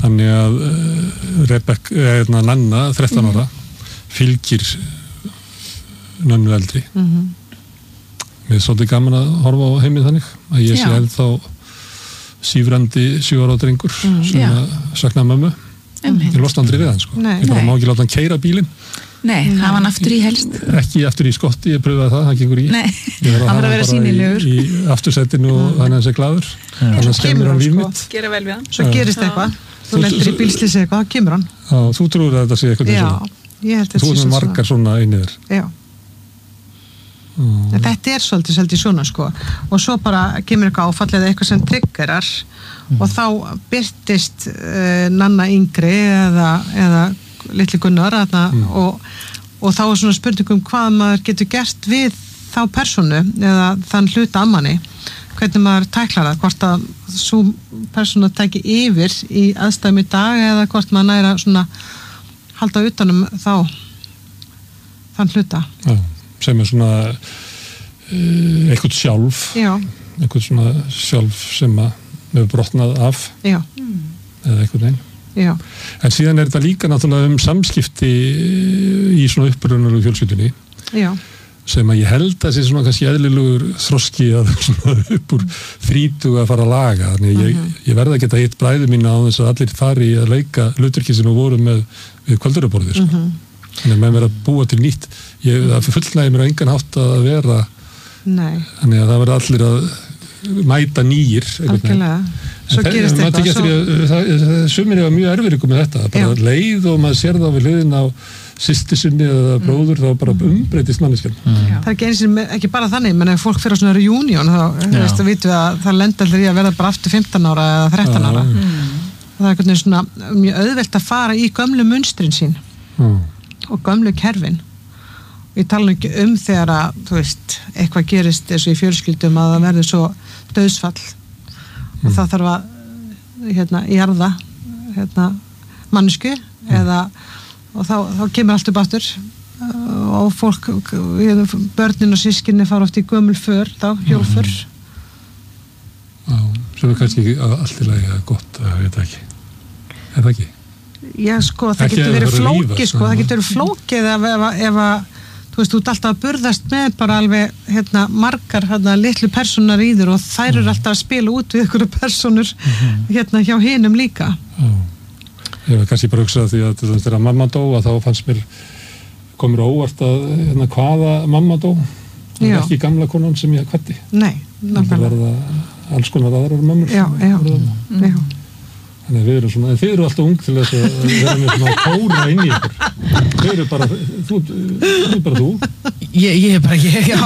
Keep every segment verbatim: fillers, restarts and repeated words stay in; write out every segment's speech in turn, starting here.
þannig að uh, Rebekka, eða Nanna, þrettán ára fylgir Nönnu eldri mm-hmm. mér er svolítið gaman að horfa á heimið þannig að ég sé ennþá sífrandi sjö ára drengur mm, sem að sakna mömmu ég losna aldrei við hann sko Nei, ég bara nei. má ekki láta hann keyra bílinn Nei, það var hann aftur í helst ekki aftur í skotti, ég pröfaði það, hann gengur í Nei, hann var að vera sýnilegur í, í aftursættinu og hann er þessi glaður þannig að skemmir hann líf mitt Gera vel við hann Svo gerist eitthvað, þú lendir í bílslýsi eitthvað, þá kemur hann Já, þú trúir að þetta sé eitthvað Já, svona ég held Þú erum margar svona einir Já mm. Þetta er svolítið svolítið svona sko og svo bara kemur eitthvað áfall eða eitthvað sem triggerar mm. og þá byrtist uh, Nanna yngri eða, eða litli Gunnar mm. og, og þá er svona spurningum hvað maður getur gert við þá persónu eða þann hluta ammanni hvernig maður tæklar það hvort að svo persónu tæki yfir í aðstæðum í dag eða hvort maður næra svona halda utanum þá þann hluta Já, sem er svona uh, eitthvað sjálf Já. eitthvað svona sjálf sem að hefur brotnað af Já. eða eitthvað neinn Já. En síðan er þetta líka náttúrulega um samskipti í svona upprunalegu fjölskyldunni Já. sem að ég held að sé svona kannski eðlilegur þroski að svona upp úr þrítugu að fara að laga þannig ég, uh-huh. ég verða að geta hitt bræður mína á þess að allir fari að leika hlutverki sem voru með við kvölduraborðið sko. uh-huh. þannig að maður verða að búa til nýtt ég, það fullnægir mér á engan hátt að vera Nei. Þannig að það verða allir að mæta nýjir algjörlega svo gerist þetta svo... sumir er mjög erfiðriku með þetta bara Já. Leið og maður sér það við hliðin á systur sinni eða bróður mm. þá bara umbreytist manneskjan mm. það er ekki eins og ekki bara þannig menn ef fólk fyrir á svona reunion þá veist, vitum við að það lenda allir í að verða bara aftur fimmtán ára eða þrettán ára mm. það er einhvern veginn svona mjög auðvelt að fara í gömlu munstrin sín mm. og gömlu kerfin ég tala ekki um þegar að þú veist, eitthvað gerist eins og í fjölskyldum að það verður svo dauðsfall mm. og það þarf að hérna, jarða hérna, mannsku mm. eða og þá, þá kemur allt upp aftur og fólk börnin og sískinni fara oft í gömul för þá, hjólför Já, sem er kannski ekki allt í lagi gott að vita ekki er það ekki? Já, sko, það getur verið flókið sko, það getur verið flókið ef, ef, ef að þú veist, þú ert alltaf að burðast með bara alveg, hérna, margar hérna, litlu personar í þér og þær eru alltaf að spila út við ykkur personur mm-hmm. hérna hjá hinum líka Já, ég var kannski bara hugsað því að þegar mamma dó að þá fannst mér komur óvart að hérna hvaða mamma dó það er ekki gamla konan sem ég kvætti Nei, náttúrulega það verða alls konar aðrar mömmur Já, já, mm. já Þannig að við erum svona, en þið eru alltaf ung til þess að vera með svona kóra inn í ykkur. Þið eru bara, þú, þú er bara þú. Ég, ég er bara ég, já.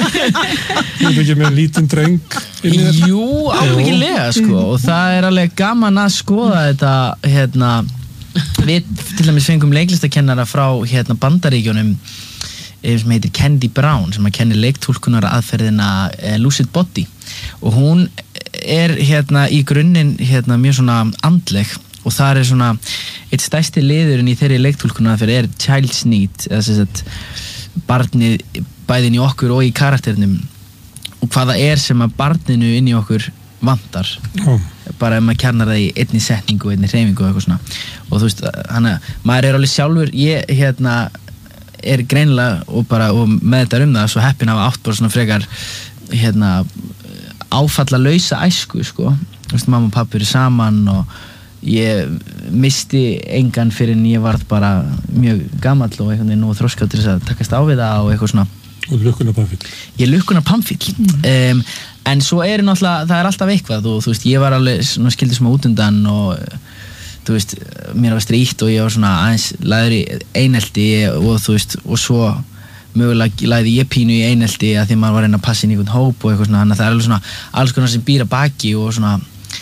Þú er ekki með lítinn dreng inn í þetta. Jú, ábyggilega, sko, og það er alveg gaman að skoða þetta, hérna, við til dæmis fengum leiklistakennara frá, hérna, Bandaríkjunum, sem heitir Candy Brown, sem að kenni leiktúlkunar aðferðina eh, Lucid Body, og hún er hérna í grunninn hérna mjög svona andleg og það er svona eitt stærsti liðurinn í þeirri leiktúlkunar aðferð er child's need eða sem sagt barnið bæðin í okkur og í karakternum og hvaða er sem að barninu inn í okkur vantar oh. bara ef maður kjarnar það í einni setningu og einni hreyfingu og eitthvað svona og þú veist, hana, maður er alveg sjálfur ég hérna er greinilega og bara og með þetta um það svo heppin hafa átt bara svona frekar hérna áfalla lausa æsku sko þú veist, mamma og pappi eru saman og ég misti engan fyrir en ég varð bara mjög gamall og einhvern veginn og þroskað til þess að takast á við það og eitthvað svona og lukkunar pamfíll ég lukkunar pamfíll mm. um, en svo er náttúrulega, það er alltaf eitthvað og þú veist, ég var alveg svona skildið smá út undan og þú veist, mér var strítt og ég var svona aðeins lagður í einelti og þú veist, og svo mögulega lagði ég pínu í einelti að því maður var að reyna að passa inn í einhvern hóp og eitthvað svona, þannig að það er alveg svona alls konar sem býr að baki og svona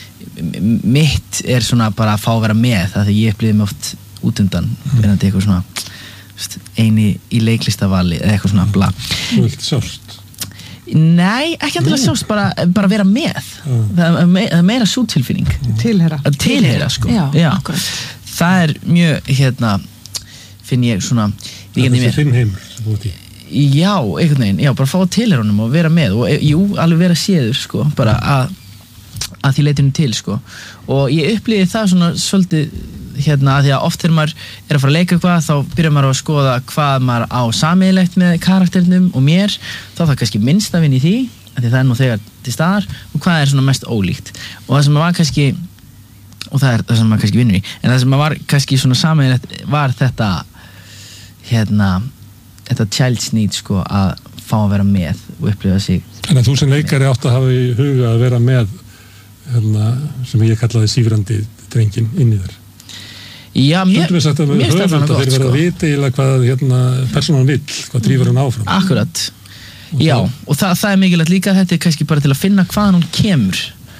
mitt er svona bara að fá að vera með það því ég upplýði mig oft út undan verðandi eitthvað svona veist, eini í leiklistavali eða eitthvað svona bla Þú vilt sjást? Nei, ekki endilega sjást, bara, bara vera með uh. það er me, meira sútilfinning uh. Tilheyra Tilheyra, sko Já, Já. Það er mjög, hérna finn ég svona Það er þinn heimur sem búið í Já, einhvern veginn, já, bara fá til honum og vera með og jú, alveg vera séður, sko, bara að að því leitinu til sko. Og ég upplýði það svona svolítið hérna að því að oft þegar maður er að fara að leika eitthvað þá byrjar maður að skoða hvað maður á sameiginlegt með karakternum og mér, þá það kannski minnst að vinna í því að því það er nú þegar til staðar og hvað er svona mest ólíkt og það sem maður var kannski og það er það sem maður kannski vinnur í en það sem maður var kannski svona sameiginlegt var þetta hérna þetta child's need sko að fá að vera með og upplifa sig. En að þú sem leikari átt að hafa í huga að vera með hérna, sem ég kallaði sífrandi drengin inn í þér. Já, mér finnst það gott. Þeir verða að vita eiginlega hvað hérna, persónan vill, hvað drífur hann áfram. Akkurat. Og já, það... og það, það er mikilvægt líka þetta er kannski bara til að finna hvaðan hún kemur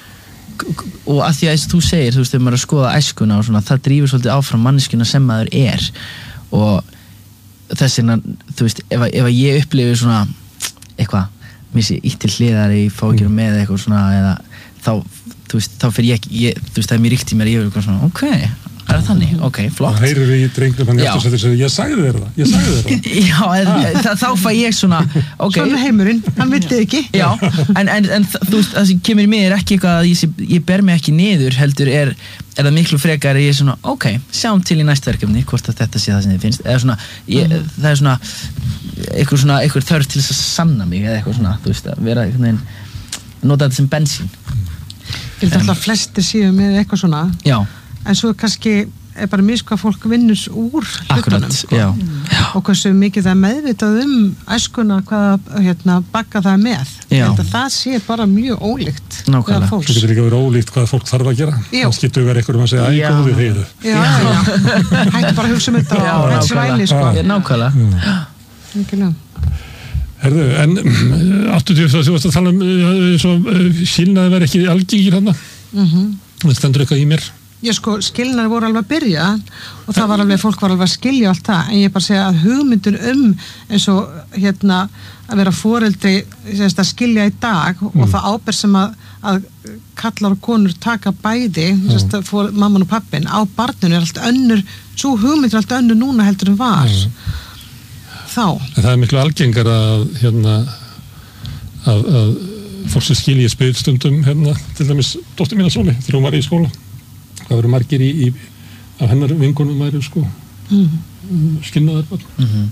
og að því að eins og þú segir, þú veist, þegar maður er að skoða æskuna og svona, það drífur svolítið áfram manneskjuna sem maður er og þess vegna, þú veist, ef, ef ég upplifi svona eitthvað, missi ítt til hliðar í fókjur með eitthvað svona eða þá, þú veist, þá fyrir ég ekki, ég, þú veist, það er mér ríkt í mér, ég er eitthvað svona, ok, er það þannig? Ok, flott. Það heyrir í drengnum hann eftir að segja, ég sagði þér það, ég sagði þér það. Já, en, það, þá fæ ég svona, ok. Svona heimurinn, hann vildi ekki. Já, en, en, en þú veist, það sem kemur í mig er ekki eitthvað að ég, ég ber mig ekki niður, heldur er, er það miklu frekar ég er svona, ok, sjáum til í næsta verkefni, hvort að þetta sé það sem þið finnst, eða svona, ég, mm. það er svona, eitthvað svona, eitthvað þörf til þess að sanna mig, eða eitthvað svona, þú veist, að vera einhvern veginn, nota þetta sem bensín. Ég held alltaf flestir séu með eitthvað svona. Já. En svo kannski er bara mjög hvað fólk vinnur úr hlutunum sko. Já. Og hversu mikið það er meðvitað um æskuna hvað hérna, bakka það með. Ég held að það sé bara mjög ólíkt. Nákvæmlega. Það getur líka verið ólíkt hvað fólk þarf að gera. Það skiptur verið einhverjum að segja ægóðu þeir. Já, já. Hætti bara að hugsa um þetta á rétt svæli sko. Nákvæmlega. Nákvæmlega. Herðu, en áttu því að þú varst að tala um svo skilnaði verið ekki algengir þarna. Það stendur eitthvað í mér. Já sko, skilnaði voru alveg að byrja og það var alveg, fólk var alveg að skilja allt það, en ég bara segja að hugmyndun um eins og hérna að vera foreldri, að skilja í dag mm. og það ábyrgð sem að, að kallar og konur taka bæði, mm. fór, mamman og pappin, á barninu er allt önnur, svo hugmynd er allt önnur núna heldur en var. Mm. Þá. En það er miklu algengar að hérna að, að fólk sem skilja spilstundum hérna, til dæmis dóttir mína Sóli, þegar hún var í skóla. Það voru margir í, í af hennar vinkonum væri sko mm. skilnaðar bara. Mm-hmm.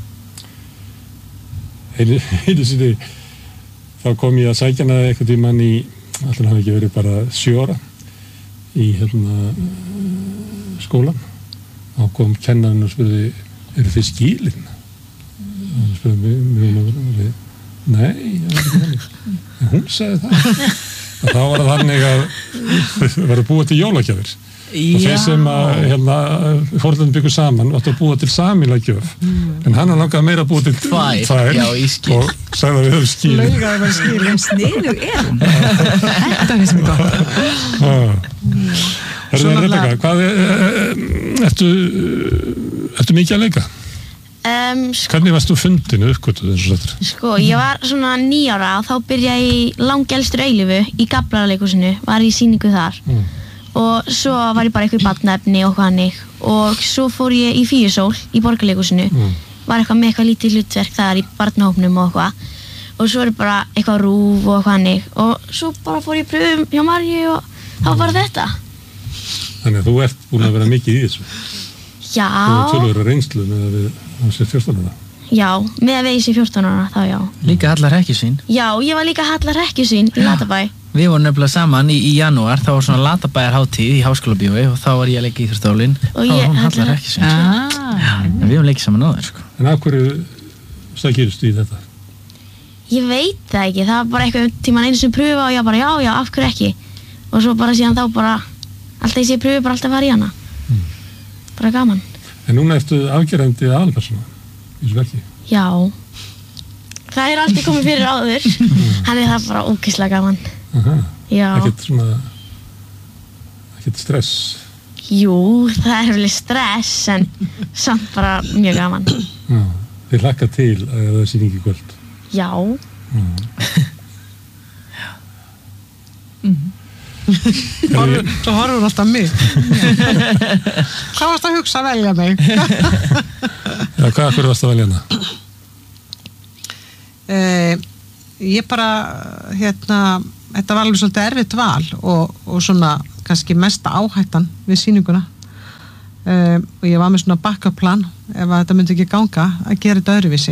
Einu, einu sinni þá kom ég að sækja hana eitthvað tímann í, allir hafi ekki verið bara sjö ára í hérna skólan og kom kennarinn og spurði, eru þið skilin? Og hann spurði mig, mig og mig, nei, ég var ekki þannig. En hún sagði það. Og þá var það þannig að það var að búa til jólagjafir. Og þeir sem að hérna, fórhaldin byggur saman áttu að búa til samílagjöf mm. en hann langaði meira að búa til tvær, tvær já, og sagði að við höfum skilin. Laugaði var skilin. Sniðug er hún. Þetta finnst mér gott. Herðu það Rebekka, hvað er, ertu, ertu mikið að leika? Um, sko, Hvernig varst þú fundinu uppgötuð eins og þetta? Sko, ég var svona níu ára og þá byrjaði ég í langelstur eilífu í Gaflaraleikhúsinu, var í sýningu þar. Mm. Og svo var ég bara eitthvað í barnaefni og hannig og svo fór ég í Fíusól í Borgarleikhúsinu mm. var eitthvað með eitthvað lítið hlutverk þar í barnahópnum og eitthvað og svo er bara eitthvað rúf og eitthvað hannig og svo bara fór ég pröfum hjá Marju og það var bara þetta. Þannig að þú ert búin að vera mikið í þessu. Já. Þú er tölvöru reynslu með að við þessi fjórtán ára. Já, með að við þessi fjórtán ára þá já. Líka Hallar Hekkjusvín. Já, ég var líka Hallar Hekkjusvín í Latabæ. Við vorum nefnilega saman í, í janúar, þá var svona Latabæjarhátíð í Háskólabíói og þá var ég að leika í Íþróttastólinn. Þá var hún Hallar Hekkjusvín. Ah. En við vorum leikið saman áður, sko. En af hverju stækirist í þetta? Ég veit það ekki, það var bara eitthvað tíman einu sem pröfa og ég bara já, já, af hverju ekki. Og svo bara síðan þá bara, alltaf ég sé pröfu bara alltaf að fara í hana. Mm. Bara gaman. En núna ertu afgerandi aðalpersóna í þessu verki? Já. Það er alltaf komið fyrir áður. Hann er það bara ógeðslega gaman. Aha. Já. Ekkert svona, ekkert stress? Jú, það er vel stress, en samt bara mjög gaman. Já. Þið hlakka til að það er sýning í kvöld? Já. Já. Mm. Svo horfur alltaf mig. Hvað varst að hugsa að velja mig? Já, hvað fyrir varst að velja hana? Eh, ég bara hérna þetta var alveg svolítið erfitt val og, og svona kannski mesta áhættan við sýninguna um, og ég var með svona backup plan ef að þetta myndi ekki ganga að gera þetta öðruvísi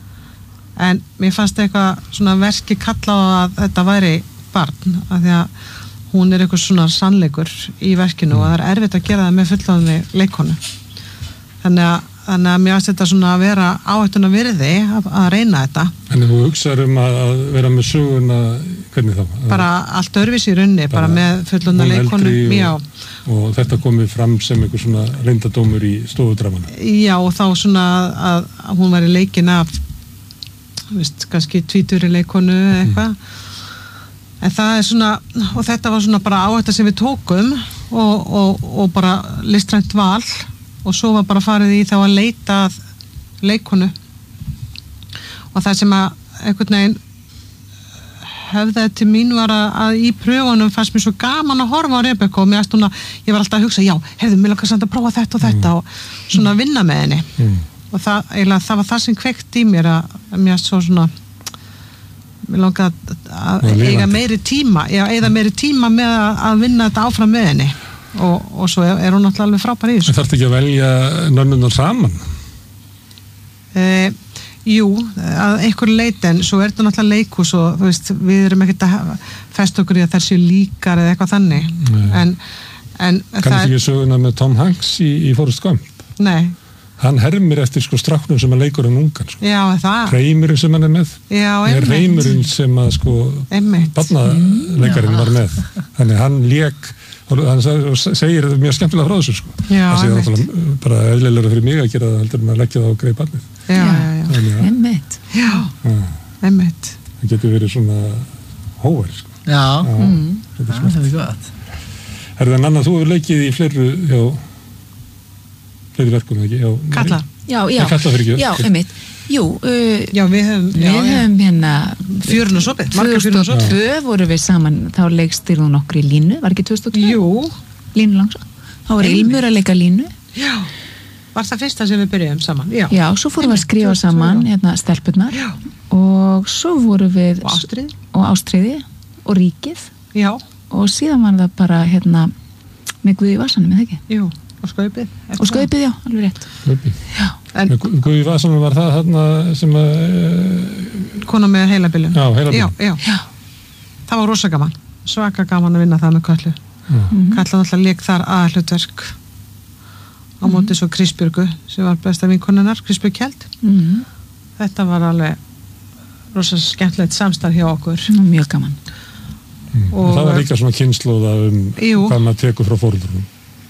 en mér fannst eitthvað svona verki kalla á að þetta væri barn af því að hún er eitthvað svona sannleikur í verkinu mm. og það er erfitt að gera það með fullorðinni leikkonu þannig að Þannig að mér ást þetta svona að vera áhættuna virði að, að reyna þetta. En ef þú hugsaður um að, að vera með söguna, hvernig þá? Bara allt öðruvísi í raunni, bara, bara með fullorðna leikkonu. Og, og þetta komið fram sem einhver svona reyndadómur í stofudramana. Já, og þá svona að, að hún var í leikin af, veist, kannski tvíturi leikkonu eða eitthvað. Mm. En það er svona, og þetta var svona bara áhætta sem við tókum og, og, og bara listrænt val. Og svo var bara farið í þá að leita að leikkonu og það sem að einhvern veginn höfðaði til mín var að, að í pröfunum fannst mér svo gaman að horfa á Rebekku og mér aðst hún að ég var alltaf að hugsa já, hefðu, mér langar samt að prófa þetta og þetta mm. og svona að vinna með henni mm. og það, eiginlega, það var það sem kveikt í mér að, að mér aðst svo svona mér langar að, að eiga meiri tíma já, eiga meiri tíma með að, að vinna þetta áfram með henni Og, og svo er hún náttúrulega alveg frábær í þessu. Það þarf ekki að velja nönnunar saman? Eh, jú, að einhverju leyti en svo er þetta náttúrulega leikhús og þú veist, við erum ekkert að festa okkur í að þær séu líkar eða eitthvað þannig. En, en kannast ekki söguna með Tom Hanks í, í Forrest Gump? Nei. Hann hermir eftir sko stráknum sem að leikur hann ungan sko. Já, það. Reymurinn sem hann er með. Já, einmitt. Er reymurinn sem að sko barnaleikarinn var með. Þannig hann lék og hann segir þetta mjög skemmtilega frá þessu sko. Já, það sé náttúrulega bara eðlilegra fyrir mig að gera það heldur en að leggja það á greið barnið. Já, já, já. Einmitt. Já, einmitt. Það getur verið svona hóver sko. Já, já mm. það er það gott. Er það Nanna, þú hefur leikið í fleiru hjá fleiri verkum, ekki? Já, Kalla. Já, já. Kalla fyrir ekki. Já, einmitt. Jú, uh, já, við höfum, við höfum hérna fjörun og sopið, margar fjörun og sopið. tvö þúsund og tvö vorum við saman, þá leikstýrðu hún okkur í Línu, var ekki tvö þúsund og tvö? Jú. Línu Langsson. Þá var Ilmur að leika Línu. Já. Var það fyrsta sem við byrjuðum saman? Já. Já, svo fórum við að skrifa saman, hérna, stelpurnar. Já. Og svo vorum við... Og Ástríði. Og Ástríði. Og Ríkið. Já. Og síðan var það bara, hérna, með Guði í vasanum, eða ekki? Jú. Og Skaupið. Og Skaupið, já, alveg rétt. Skaupið. Já. En Guði Vasanum var það þarna sem að... Uh, Kona með heilabilun. Já, heilabilun. Já, já. já. Það var rosa gaman. Svaka gaman að vinna það með Köllu. Mm-hmm. Kalla náttúrulega lék þar aðhlutverk á mm-hmm. móti svo Kristbjörgu sem var besta vinkonunnar, Kristbjörg Kjeld. Mm-hmm. Þetta var alveg rosa skemmtilegt samstarf hjá okkur. Mm, mjög gaman. Mm. Og það var líka svona kynnslóða um jú. Hvað maður tekur frá fóröldrunum.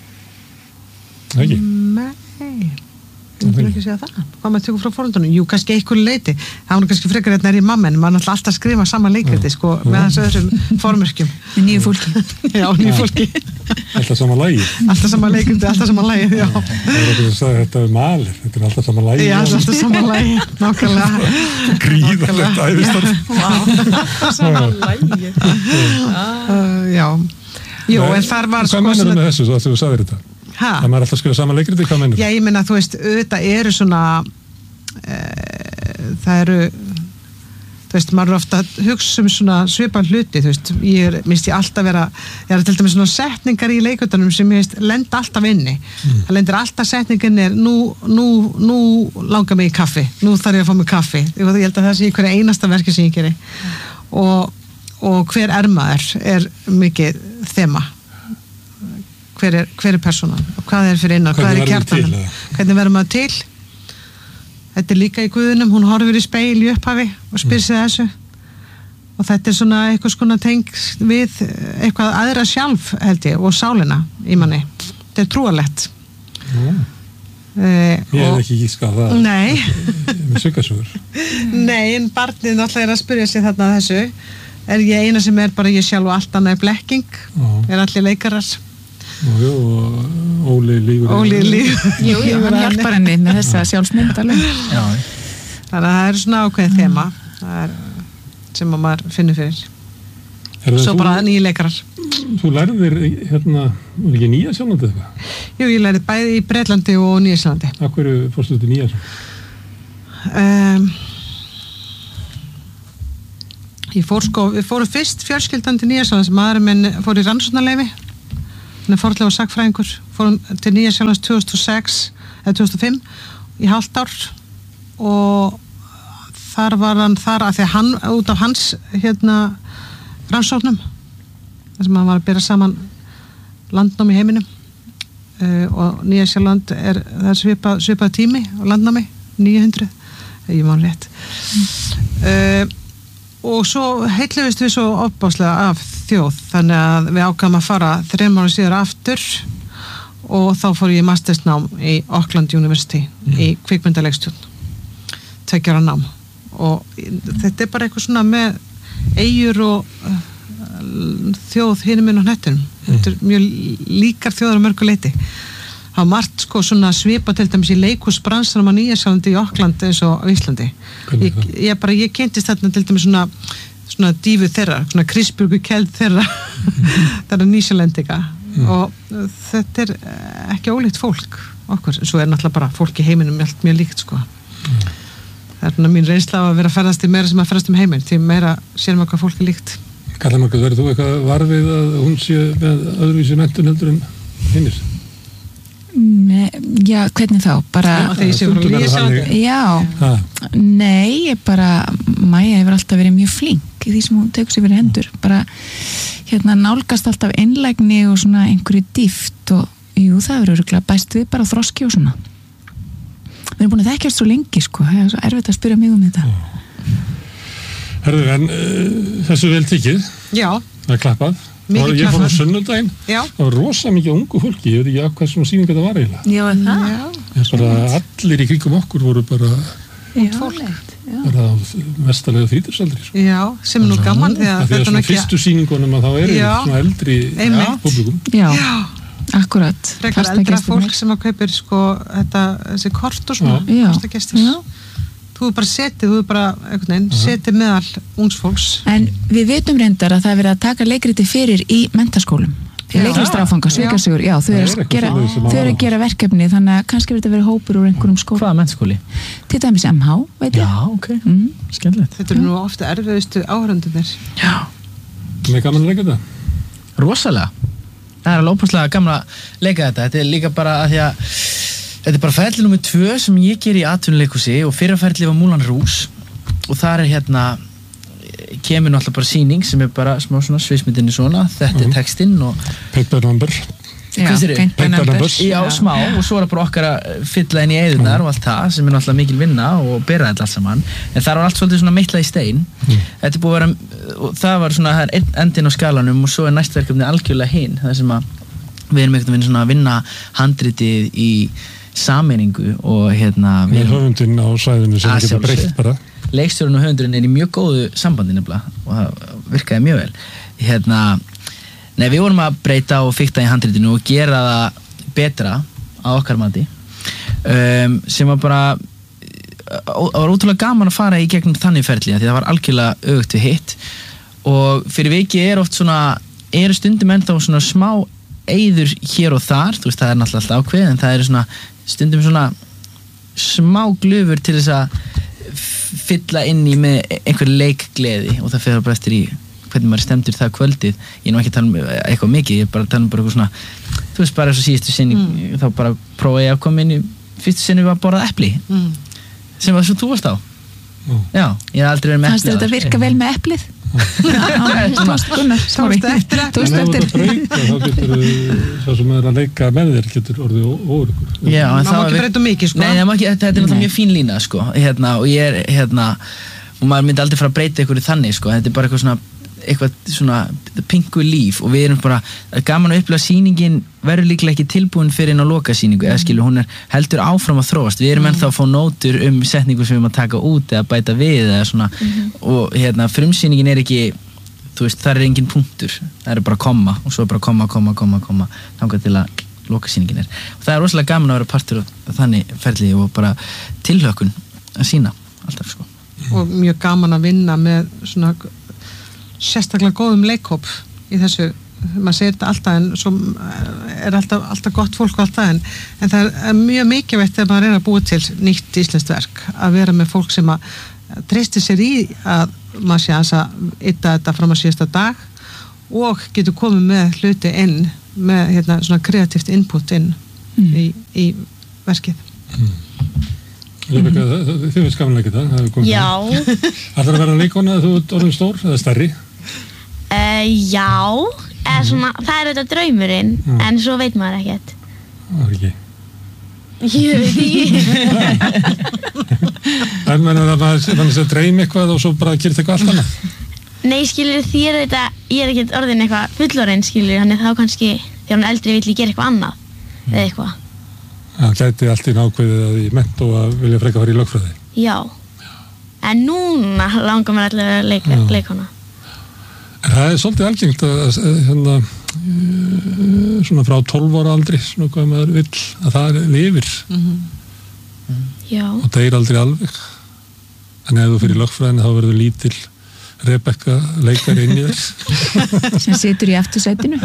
Ekki? Nei, ég vil ekki segja það. Hvað maður tekur frá fóröldrunum? Jú, kannski einhverju leiti. Það var kannski frekar hérna er ég mamma en maður er alltaf að skrifa saman leikriti sko, ja. Með þessu öðrum formörkjum. Með nýju fólki. Já, nýju fólki. Alltaf sama lagi. Alltaf sama leikriti, alltaf sama lagi, já. Það er okkur að segja þetta er malir. Þetta er alltaf sama lagi. Já, alltaf sama lagi. Nákvæmlega. Gríðalegt æðistarf. Sama lagi. Já. Jú, en þar var sko... Hvað mennur þú með þessu svo að þú sagðir þetta? Ha? Það maður alltaf skrifa sama leikriti, hvað mennur? Já, ég meina, þú veist, auðvitað eru svona e, það eru þú veist, maður er ofta að hugsa um svona svipan hluti, þú veist, ég er minnst ég alltaf vera, ég er til dæmis svona setningar í leikutunum sem ég veist, lenda alltaf inni mm. það lendir alltaf setningin er nú, nú, nú langar mig í kaffi nú þarf ég að fá mig kaffi, ég held að það sé hverja einasta verki sem ég geri mm. og, og hver er maður er mikið þema hver er, hver er persónan og hvað er fyrir innan, hvað er í kjartanum hvernig verður maður til þetta er líka í Guðunum, hún horfir í speil í upphafi og spyr sig þessu og þetta er svona eitthvað skona tengst við eitthvað aðra sjálf held ég og sálina í manni þetta er trúarlegt mm. uh, ég hef ekki gískað það nei með sökasögur nei, en barnið náttúrulega er að spyrja sig þarna þessu er ég eina sem er bara ég sjálf og allt annað er blekking uh. er allir leikarar og jú, og Óli lígur Óli lígur jú, jú, hann hjálpar henni með þessa sjálfsmynd alveg þannig að það er svona ákveðið mm. þema það er sem maður finnur fyrir svo þú, bara nýja leikarar þú lærðir hérna, var ekki Nýja Sjálandi eitthvað? Jú, ég lærði bæði í Bretlandi og Nýja Sjálandi Af hverju fórstu til Nýja Sjálandi? Um, Ég fór sko, við fórum fyrst fjölskyldan til Nýja-Sjálands, maðurinn minn fór í rannsóknarleyfi, hann er fornleifar sagfræðingur, fórum til Nýja-Sjálands tvö þúsund og sex eða tvö þúsund og fimm í hálft ár og þar var hann þar að því að hann, út af hans hérna rannsóknum, þar sem hann var að bera saman landnám í heiminum uh, og Nýja-Sjáland er, það er svipað, svipað tími á landnámi, níu hundruð, ég man rétt. Uh, og svo heilluðist við svo opbáslega af þjóð, þannig að við ákvæmum að fara þrem ára síðar aftur og þá fór ég mastersnám í Auckland University mm. í kvikmyndalegstjórn, tveggja ára nám og þetta er bara eitthvað svona með eyjur og uh, þjóð hinum minn á hnettinum. Mm. Þetta er mjög líkar þjóðar á mörgu leiti. Það var margt sko svona svipa til dæmis í leikhúsbransanum á Nýja-Sjálandi í Auckland eins og á Íslandi. Ég, ég bara, ég kynntist þarna til dæmis svona svona dífu þeirra, svona Krispjörgu keld þeirra það er Nýsjálendika mm. og þetta er ekki ólíkt fólk okkur, svo er náttúrulega bara fólk í heiminum allt mjög líkt sko. Mm. Það er svona mín reynsla að vera að ferðast í meira sem að ferðast um heiminn, því meira sér maður hvað fólk er líkt. Karla Margrét, verður þú eitthvað varfið að hún sé með öðruvísi menntun heldur en hinnir? Nei, já, hvernig þá? Bara, já, þegar ég sé frá Nýja-Sjálandi. Já, ha. Nei, ég bara, Maja hefur alltaf verið mjög flink í því sem hún tekur sér fyrir hendur. Bara, hérna, nálgast alltaf einlægni og svona einhverju dýft og, jú, það verður örugglega bæst við bara þroski og svona. Við erum búin að þekkjast svo lengi, sko. Það er svo erfitt að spyrja mig um þetta. Herðu, en uh, þessu vel tikið? Já. Það er klappað. Og ég fór á sunnudaginn, það var rosa mikið ungu fólki, ég veit ekki af hvað svona sýning þetta var eiginlega. Já, það? Já. Bara allir í kringum okkur voru bara út fólk. Já. Bara mestalega þrítugsaldri. Sko. Já, sem er nú gaman. Því að, að, að svona ekki... fyrstu sýningunum að þá er svona eldri publikum. Já, akkurat. Frekar eldra fólk sem að kaupir sko þetta, þessi kort og svona, fasta gestir. Já. Þú er bara setið, þú er bara einhvern veginn, uh-huh. setið meðal ungs fólks. En við vitum reyndar að það er verið að taka leikriti fyrir í menntaskólum. Leiklistarafanga, svikasigur, já, þau eru að gera, þau eru að gera verkefni, þannig að kannski verður þetta verið hópur úr einhverjum skólum. Hvaða menntaskóli? Til dæmis M H, veit ég. Já, ok, mm. skemmtilegt. Þetta eru nú ofta erfiðustu áhörendurnir. Já. Það er gaman að leika þetta? Rosalega. Það er alveg óbúslega gaman að leika þetta. Þetta er líka bara að því að þetta er bara ferli númer tvö sem ég ger í atvinnuleikhúsi og fyrra ferli var Moulin Rouge og þar er hérna kemur náttúrulega bara sýning sem er bara smá svona sviðsmyndinni svona, þetta mm. er textinn og Paint by number. Já, Paint by numbers. Já, smá og svo er bara okkar að fylla inn í eyðurnar mm. og allt það sem er náttúrulega mikil vinna og bera þetta allt saman en það var allt svolítið svona meitlað í stein mm. þetta er búið að vera, og það var svona það er endinn á skalanum og svo er næst verkefni algjörlega hinn, það sem að við erum einhvern veginn svona að vinna handritið í sameiningu og hérna við höfundin á svæðinu sem getur breytt bara leikstjórinn og höfundurinn er í mjög góðu sambandi nefnilega og það virkaði mjög vel hérna, nei við vorum að breyta og fikta í handritinu og gera það betra á okkar mati um, sem var bara það var ótrúlega gaman að fara í gegnum þannig ferli því það var algjörlega öfugt við hitt og fyrir vikið er oft svona eru stundum ennþá svona smá eyður hér og þar, þú veist það er náttúrulega alltaf ákveð en það eru svona stundum svona smá glufur til þess að fylla inn í með einhver leikgleði og það fyrir bara eftir í hvernig maður stemtur það kvöldið ég er nú ekki að tala um eitthvað mikið ég er bara að tala um bara eitthvað svona þú veist bara eins og síðustu sinni mm. þá bara prófaði ég að koma inn í fyrstu sinni var að borða epli mm. sem var svo þú varst á mm. já, ég hef aldrei verið með epli þetta virka vel með eplið Gunnar, sorry eftir en ef þú ert að breyta þá getur það sem er að leika með þér getur orðið óöryggur já, en það má ekki breyta mikið sko nei, ekki, þetta er náttúrulega mjög fín lína sko hérna, og ég er hérna og maður myndi aldrei fara að breyta ykkur í þannig sko þetta er bara eitthvað svona eitthvað svona pingu líf og við erum bara gaman að upplifa sýningin verður líklega ekki tilbúin fyrir inn á loka sýningu eða skilur hún er heldur áfram að þróast við erum ennþá að fá nótur um setningu sem við erum að taka út eða bæta við eða svona mm-hmm. og hérna frumsýningin er ekki þú veist það er engin punktur það er bara komma og svo er bara komma, komma, komma, komma þangað til að loka sýningin er og það er rosalega gaman að vera partur af þannig ferli og bara tilhlökkun að sína alltaf sko og mjög gaman að vinna með svona sérstaklega góðum leikhóp í þessu, maður segir þetta alltaf en svo er alltaf, alltaf gott fólk alltaf en, en það er mjög mikilvægt þegar maður er að búa til nýtt íslenskt verk að vera með fólk sem að treysti sér í að maður sé aðeins að ytta þetta fram að síðasta dag og getur komið með hluti inn með hérna, svona kreatíft input inn mm. í, í verkið mm. Rebecca, mm-hmm. þið veist gamanlega þetta, það hefur komið Já Ætlar að vera leikona að þú ert orðin stór eða stærri? Uh, já, eða svona, það er auðvitað draumurinn mm. en svo veit maður ekkert Það er ekki Ég veit ekki En menn að maður dreym eitthvað og svo bara gerist eitthvað allt annað Nei, skilur þér þetta, ég er ekkert orðin eitthvað fullorinn, skilur, þannig þá kannski þegar hún eldri vill ég gera eitthvað annað mm. eða eitthvað Það gæti allt í nákvæðið að í mentó að vilja freka fara í lögfræði Já, en núna langar mér allavega að leika, leikona En það er svolítið algengt að hérna, svona frá tólf ára aldri svona hvað maður vill að það lifir mm-hmm. Já og deyr aldrei alveg en ef þú fyrir lögfræðinu þá verður lítil Rebecca leikar inn í þess sem situr í aftursætinu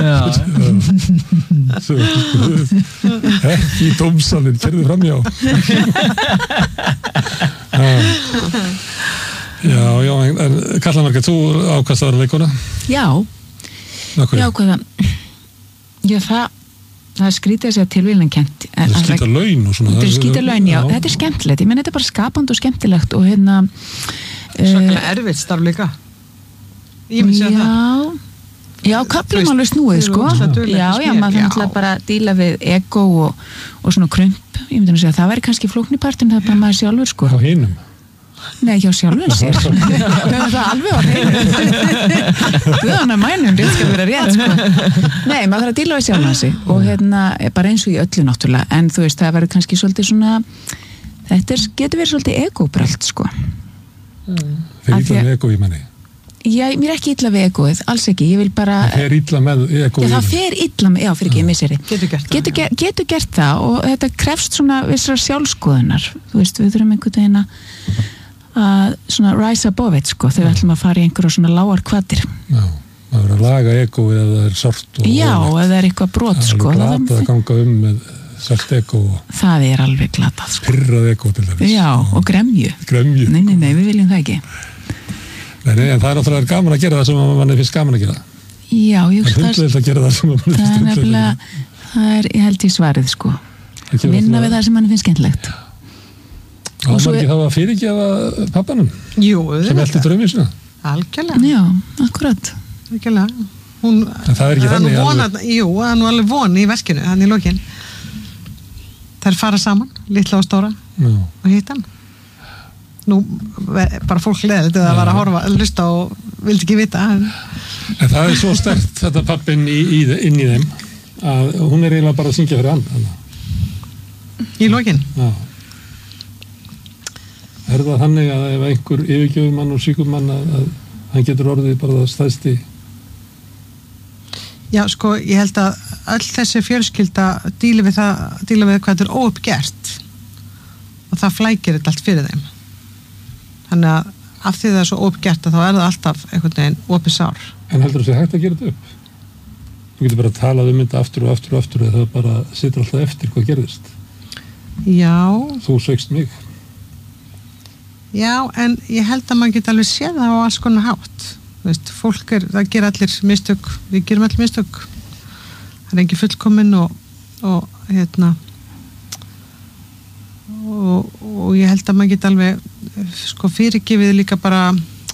ekki í dómsalinn kerðu framjá já, já en Katla Margrét, þú ákast að vera leikona? Já já, hvaða já, það það er skrítið að segja tilvílunarkennt það er skýta laun og svona það er skýta laun, já, þetta er skemmtilegt ég menn þetta er bara skapandi og skemmtilegt og hérna svakalega erfitt starf líka ég myndi segja það já, köflum alveg snúið sko já, já, maður þannig að bara díla við ego og, og svona krump ég myndi að segja, það væri kannski flóknipartin það er bara maður sjálfur sko á hinum nei, hjá sjálfur sér við höfum það alveg á hreinu guðan að mænum, rétt skal vera rétt sko nei, maður þarf að díla við sjálfur sig og hérna, bara eins og í öllu náttúrulega en þú veist, það verður kannski svolítið svona þetta er, getur verið svolítið ego-bröld sko þeir illa með ego í manni já, mér er ekki illa við egoið, alls ekki ég vil bara það fer illa með ego já, það fer illa með, já, fyrir ekki, ég misseri getur gert það getur, ger, getur gert það og þetta krefst svona vissar sjálfskoðunar þú veist, við þurfum einhvern veginn að svona rise above it sko þegar við ætlum að fara í einhverja svona lágar kvatir já, það verður að laga egoið ef það er sárt og já, ef það er eitthvað brot sko það er glatað að ganga um með sárt ego það er alveg glatað sko pyrrað ego til þess já, og gremju gremju nei, nei, nei, við viljum það ekki Nei, nei, en það er náttúrulega gaman að gera það sem manni finnst gaman að gera. Já, ég það er hundleitt að gera það sem manni finnst það er nefnilega, það er, ég held í svarið sko, vinna við það sem manni finnst skemmtilegt. Og svo ekki þá að fyrirgefa pappanum Jú, sem elti draumið sína. Algjörlega. Já, akkurat. Algjörlega. Hún, en það er ekki þannig alveg. Jú, það er nú alveg von í verkinu, hann í lokin. Þær fara saman, litla og stóra, Já. og hitta hann. Nú, bara fólk leðið þetta að vara að horfa, að hlusta og vildi ekki vita en, en það er svo sterkt þetta pappin í, í, inn í þeim að hún er eiginlega bara að syngja fyrir hann í lokin já. Er það þannig að ef einhver yfirgjöfur mann og sýkum mann að, að hann getur orðið bara það stæðsti já sko ég held að öll þessi fjölskylda díla við það díla við hvað þetta er óuppgert og það flækir þetta allt fyrir þeim þannig að af því það er svo óuppgert að þá er það alltaf einhvern veginn opið sár. En heldur þú að það hægt að gera þetta upp? Þú getur bara að tala um þetta aftur og aftur og aftur eða það bara situr alltaf eftir hvað gerðist. Já. Þú sveikst mig. Já, en ég held að maður geti alveg séð það á alls konar hátt. Þú veist, fólk er, það ger allir mistök, við gerum allir mistök. Það er ekki fullkomin og, og hérna og, og ég held að maður geti alveg sko fyrirgefið líka bara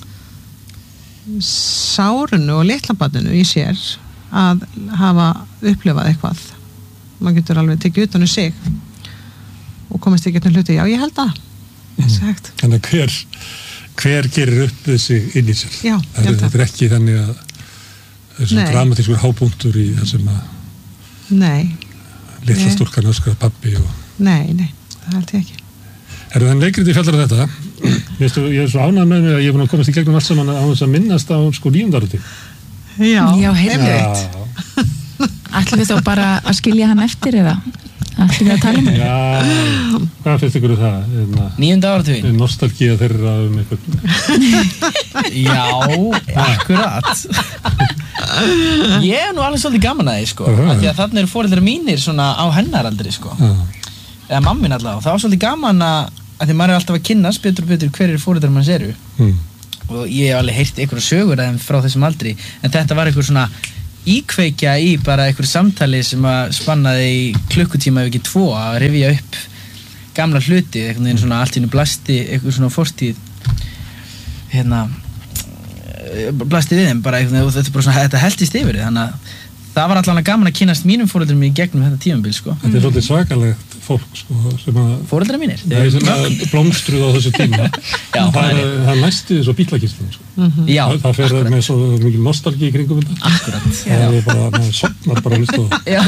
sárunu og litlabarninu í sér að hafa upplifað eitthvað maður getur alveg tekið utan um sig og komast ekki til hluti, já ég held að það er hægt. Þannig að hver hver gerir upp þessi inn í sér já, það er, þetta er ekki þannig að það er svona dramatískur hápunktur í það sem að nei litla stúlkan öskar pabbi og nei, nei, það held ég ekki. Er það en leikrið í fjallar þetta? Vistu, ég er svo ánægð með mig að ég er búin að komast í gegnum allt saman á þess að minnast á sko níundaröti. Já, já heyrðu. Ætlum við þá bara að skilja hann eftir eða? Ætlum við að tala um það? Já, hvað finnst ykkur um það? Níunda áratugin? Nostalgía þeirra um eitthvað. Já, akkurat. Ég er nú alveg svolítið gaman að því sko. Af því að þarna eru foreldrar mínir svona á hennar aldri sko. Já. Eða mammin allavega, og það var svolítið gaman að, að því maður er alltaf að kynnast betur og betur hverjir foreldrar manns eru mm. og ég hef alveg heyrt einhverja sögur af þeim frá þessum aldri, en þetta var einhver svona íkveikja í bara einhver samtali sem að spannaði í klukkutíma ef ekki tvo að rifja upp gamla hluti, einhvern veginn svona allt í einu blasti einhver svona fortíð hérna blasti við þeim bara einhvern veginn og þetta bara svona þetta heldist yfir þannig að það var allavega gaman að kynast mínum foreldrum í gegnum þetta tímabil sko. Þetta er svolítið svakalegt fólk sko, sem að foreldrar mínir? Nei, sem að blómstruð á þessu tíma. Já, það er, það næstu svo bílakistum sko. Mm-hmm. Já, það, það fer með svo mikið nostalgi í kringum þetta. Akkurat. Það er bara, maður sopnar bara að hlusta á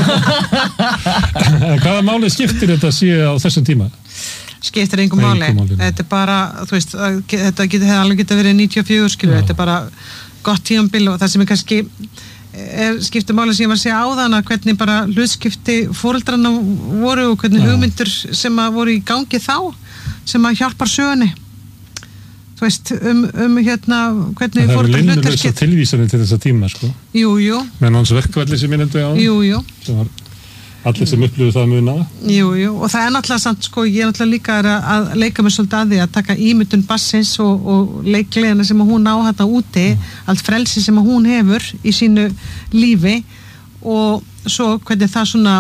það. Hvaða máli skiptir þetta sé á þessum tíma? Skiptir engum máli. Þetta er bara, þú veist, þetta getur alveg getið verið níutíu og fjögur skilur, þetta er bara gott tímabil og það sem er kannski er skiptir máli sem ég var að segja áðan að hvernig bara hlutskipti foreldrarna voru og hvernig ja. hugmyndur sem að voru í gangi þá sem að hjálpar sögunni þú veist um, um hérna hvernig það foreldrar hlutverkið það er linnulösa tilvísanir til þessa tíma sko jú, jú menn hans verkvalli sem ég nefndi á jú, jú sem var allir sem upplifðu það muna jú, jú og það er náttúrulega samt sko ég er náttúrulega líka að, að leika mig svolítið að því að taka ímyndun bassins og, og leiklegina sem að hún á þetta úti mm. allt frelsi sem að hún hefur í sínu lífi og svo hvernig það svona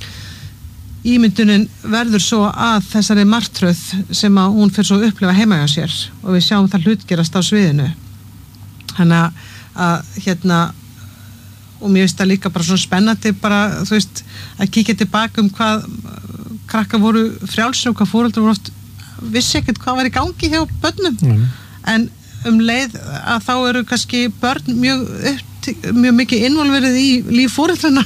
ímyndunin verður svo að þessari martröð sem að hún fyrir svo að upplifa heima hjá sér og við sjáum það hlutgerast á sviðinu þannig að, að hérna og mér finnst það líka bara svona spennandi bara, þú veist, að kíkja tilbaka um hvað krakka voru frjálsir og hvað foreldrar voru oft vissi ekkert hvað var í gangi hjá börnum mm. en um leið að þá eru kannski börn mjög, upp, mjög mikið involverið í líf foreldrarna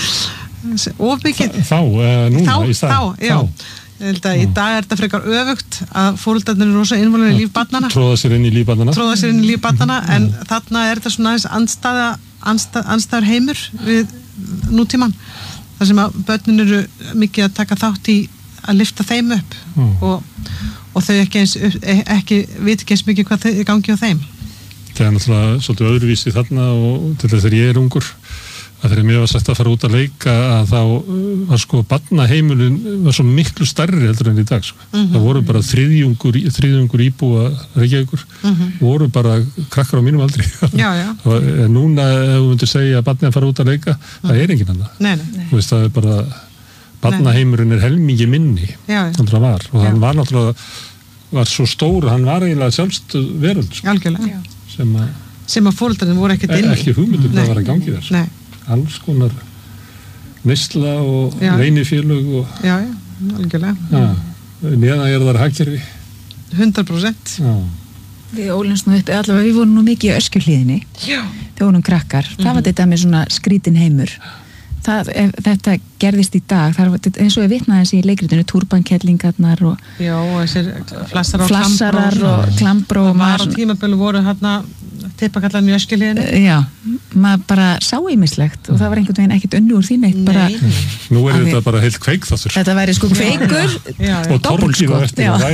of mikið þá, uh, núna þá, í stað þá, já ég held að í dag er þetta frekar öfugt að foreldrarnir eru rosa involverið í líf barnanna tróða sér inn í líf barnanna tróða sér inn í líf barnanna en þarna er þetta svona aðeins andstæða Anstað, anstæður heimur við nútíman þar sem að börnin eru mikið að taka þátt í að lyfta þeim upp mm. og, og þau ekki eins ekki, veit ekki eins mikið hvað þau gangi á þeim það er náttúrulega svolítið öðruvísi þarna og til þess að ég er ungur að þegar mér var sagt að fara út að leika að þá var sko barnaheimilin var svo miklu stærri heldur enn í dag sko. mm-hmm. það voru bara þriðjungur, þriðjungur íbúa Reykjavíkur mm-hmm. voru bara krakkar á mínum aldri já, já. en núna ef þú myndir segja að barnið að fara út að leika mm-hmm. það er engin annað nei, nei, nei. Veist, það er bara barnaheimurinn er helmingi minni þannig að það var og hann var náttúrulega var svo stór hann var eiginlega sjálfst veröld sko. sem að, sem að fóreldrarnir voru ekkert inni ekki hugmyndur hvað var að gangi þess nei alls konar neysla og leynifélög og já, já, algjörlega neðan er þar hagkerfi hundrað prósent Við ólumst nú upp allavega, við vorum nú mikið í Öskjuhlíðinni þegar vorum krakkar, mm-hmm. það var þetta með svona skrítin heimur það, ef, þetta gerðist í dag það var, eins og ég vitnaði þessi í leikritinu túrbankellingarnar og já, og þessir flassarar, flassarar og klambró og maður á tímabölu voru hérna teipakallarinn í Öskjuhlíðinni já, maður bara sá ýmislegt og það var einhvern veginn ekkert unnu úr því neitt bara, nú er þetta bara heilt kveikþáttur þetta væri sko kveikur og torkið á eftir að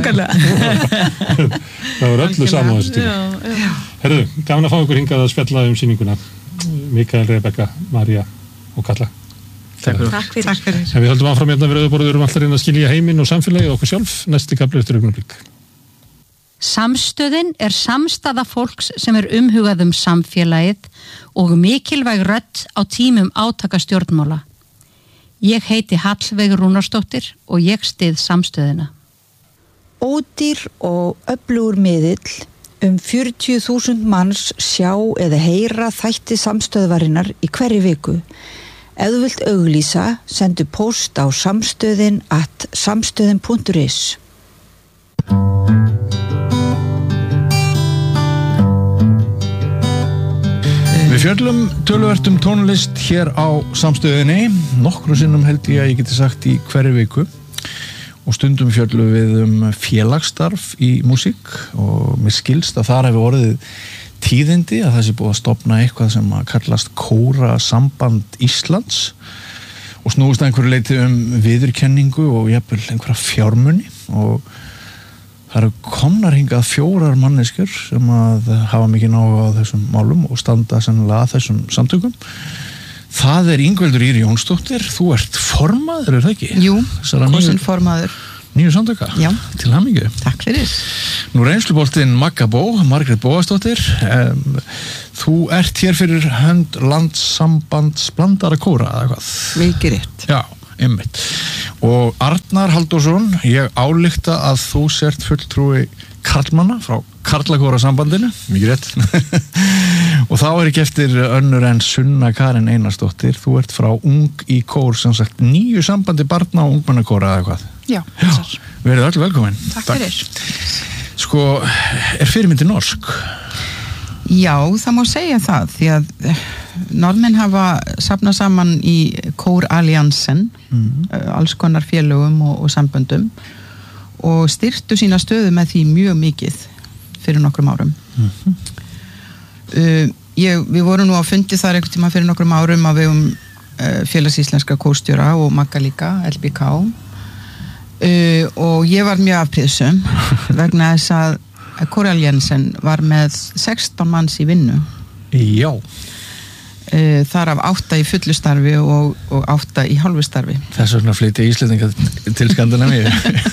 ræðum það var öllu saman á þessu tíma herru, gaman að fá ykkur hingað að spjalla um sýninguna Mikael, Rebekka, María og Kalla Takk fyrir, Takk fyrir. En við höldum áfram hérna við Rauðaborðið, við erum alltaf reyna að skilja heiminn og samfélagið og okkur sjálf næsti kafli eftir augnablik Samstöðin er samstaða fólks sem er umhugað um samfélagið og mikilvæg rödd á tímum átaka stjórnmála. Ég heiti Hallveig Rúnarsdóttir og ég styð samstöðina. Ódýr og öflugur miðill um fjörutíu þúsund manns sjá eða heyra þætti samstöðvarinnar í hverri viku. Ef þú vilt auglýsa, sendu post á samstöðin at samstöðin punktur is. Við fjöllum töluvert um tónlist hér á samstöðinni, nokkru sinnum held ég að ég geti sagt í hverju viku og stundum fjöllum við um félagsstarf í músík og mér skilst að þar hefur orðið tíðindi að það sé búið að stofna eitthvað sem að kallast Kórasamband Íslands og snúist að einhverju leiti um viðurkenningu og jafnvel einhverja fjármuni og það eru komnar hingað fjórar manneskjur sem að hafa mikið náhuga á þessum málum og standa sennilega að þessum samtökum. Það er Ingveldur Ýr Jónsdóttir, þú ert formaður, er það ekki? Jú, kosin formaður. nýju samtöka. Já. Til hamingju. Takk fyrir. Nú reynsluboltinn Magga Bó, Margrét Bóasdóttir. Um, þú ert hér fyrir hönd Landssambands blandaðra kóra, eða hvað? Mikið rétt. Já, einmitt. Og Arnar Halldórsson, ég álykta að þú sért fulltrúi karlmanna frá Karlakóra sambandinu, mikið rétt. Og þá er ekki eftir önnur en Sunna Karen Einarsdóttir. Þú ert frá Ung í kór, sem sagt nýju sambandi barna og ungmennakóra eða hvað? Já, Já, verið öll velkomin. Takk fyrir. Sko, er fyrirmyndi norsk? Já, það má segja það, því að norðmenn hafa safnað saman í Kór Alliansen, mm. alls konar félögum og, og samböndum, og styrktu sína stöðu með því mjög mikið fyrir nokkrum árum. Mm-hmm. uh, ég, við vorum nú á fundi þar einhvern tíma fyrir nokkrum árum að við um uh, félags íslenska kórstjóra og Magga líka, L B K, uh, og ég var mjög afpríðsum vegna þess að Kór Alliansen var með sextán manns í vinnu. Já. Uh, þar af átta í fullu starfi og, og átta í hálfu starfi. Þess vegna flytti Íslendinga til Skandinavíu.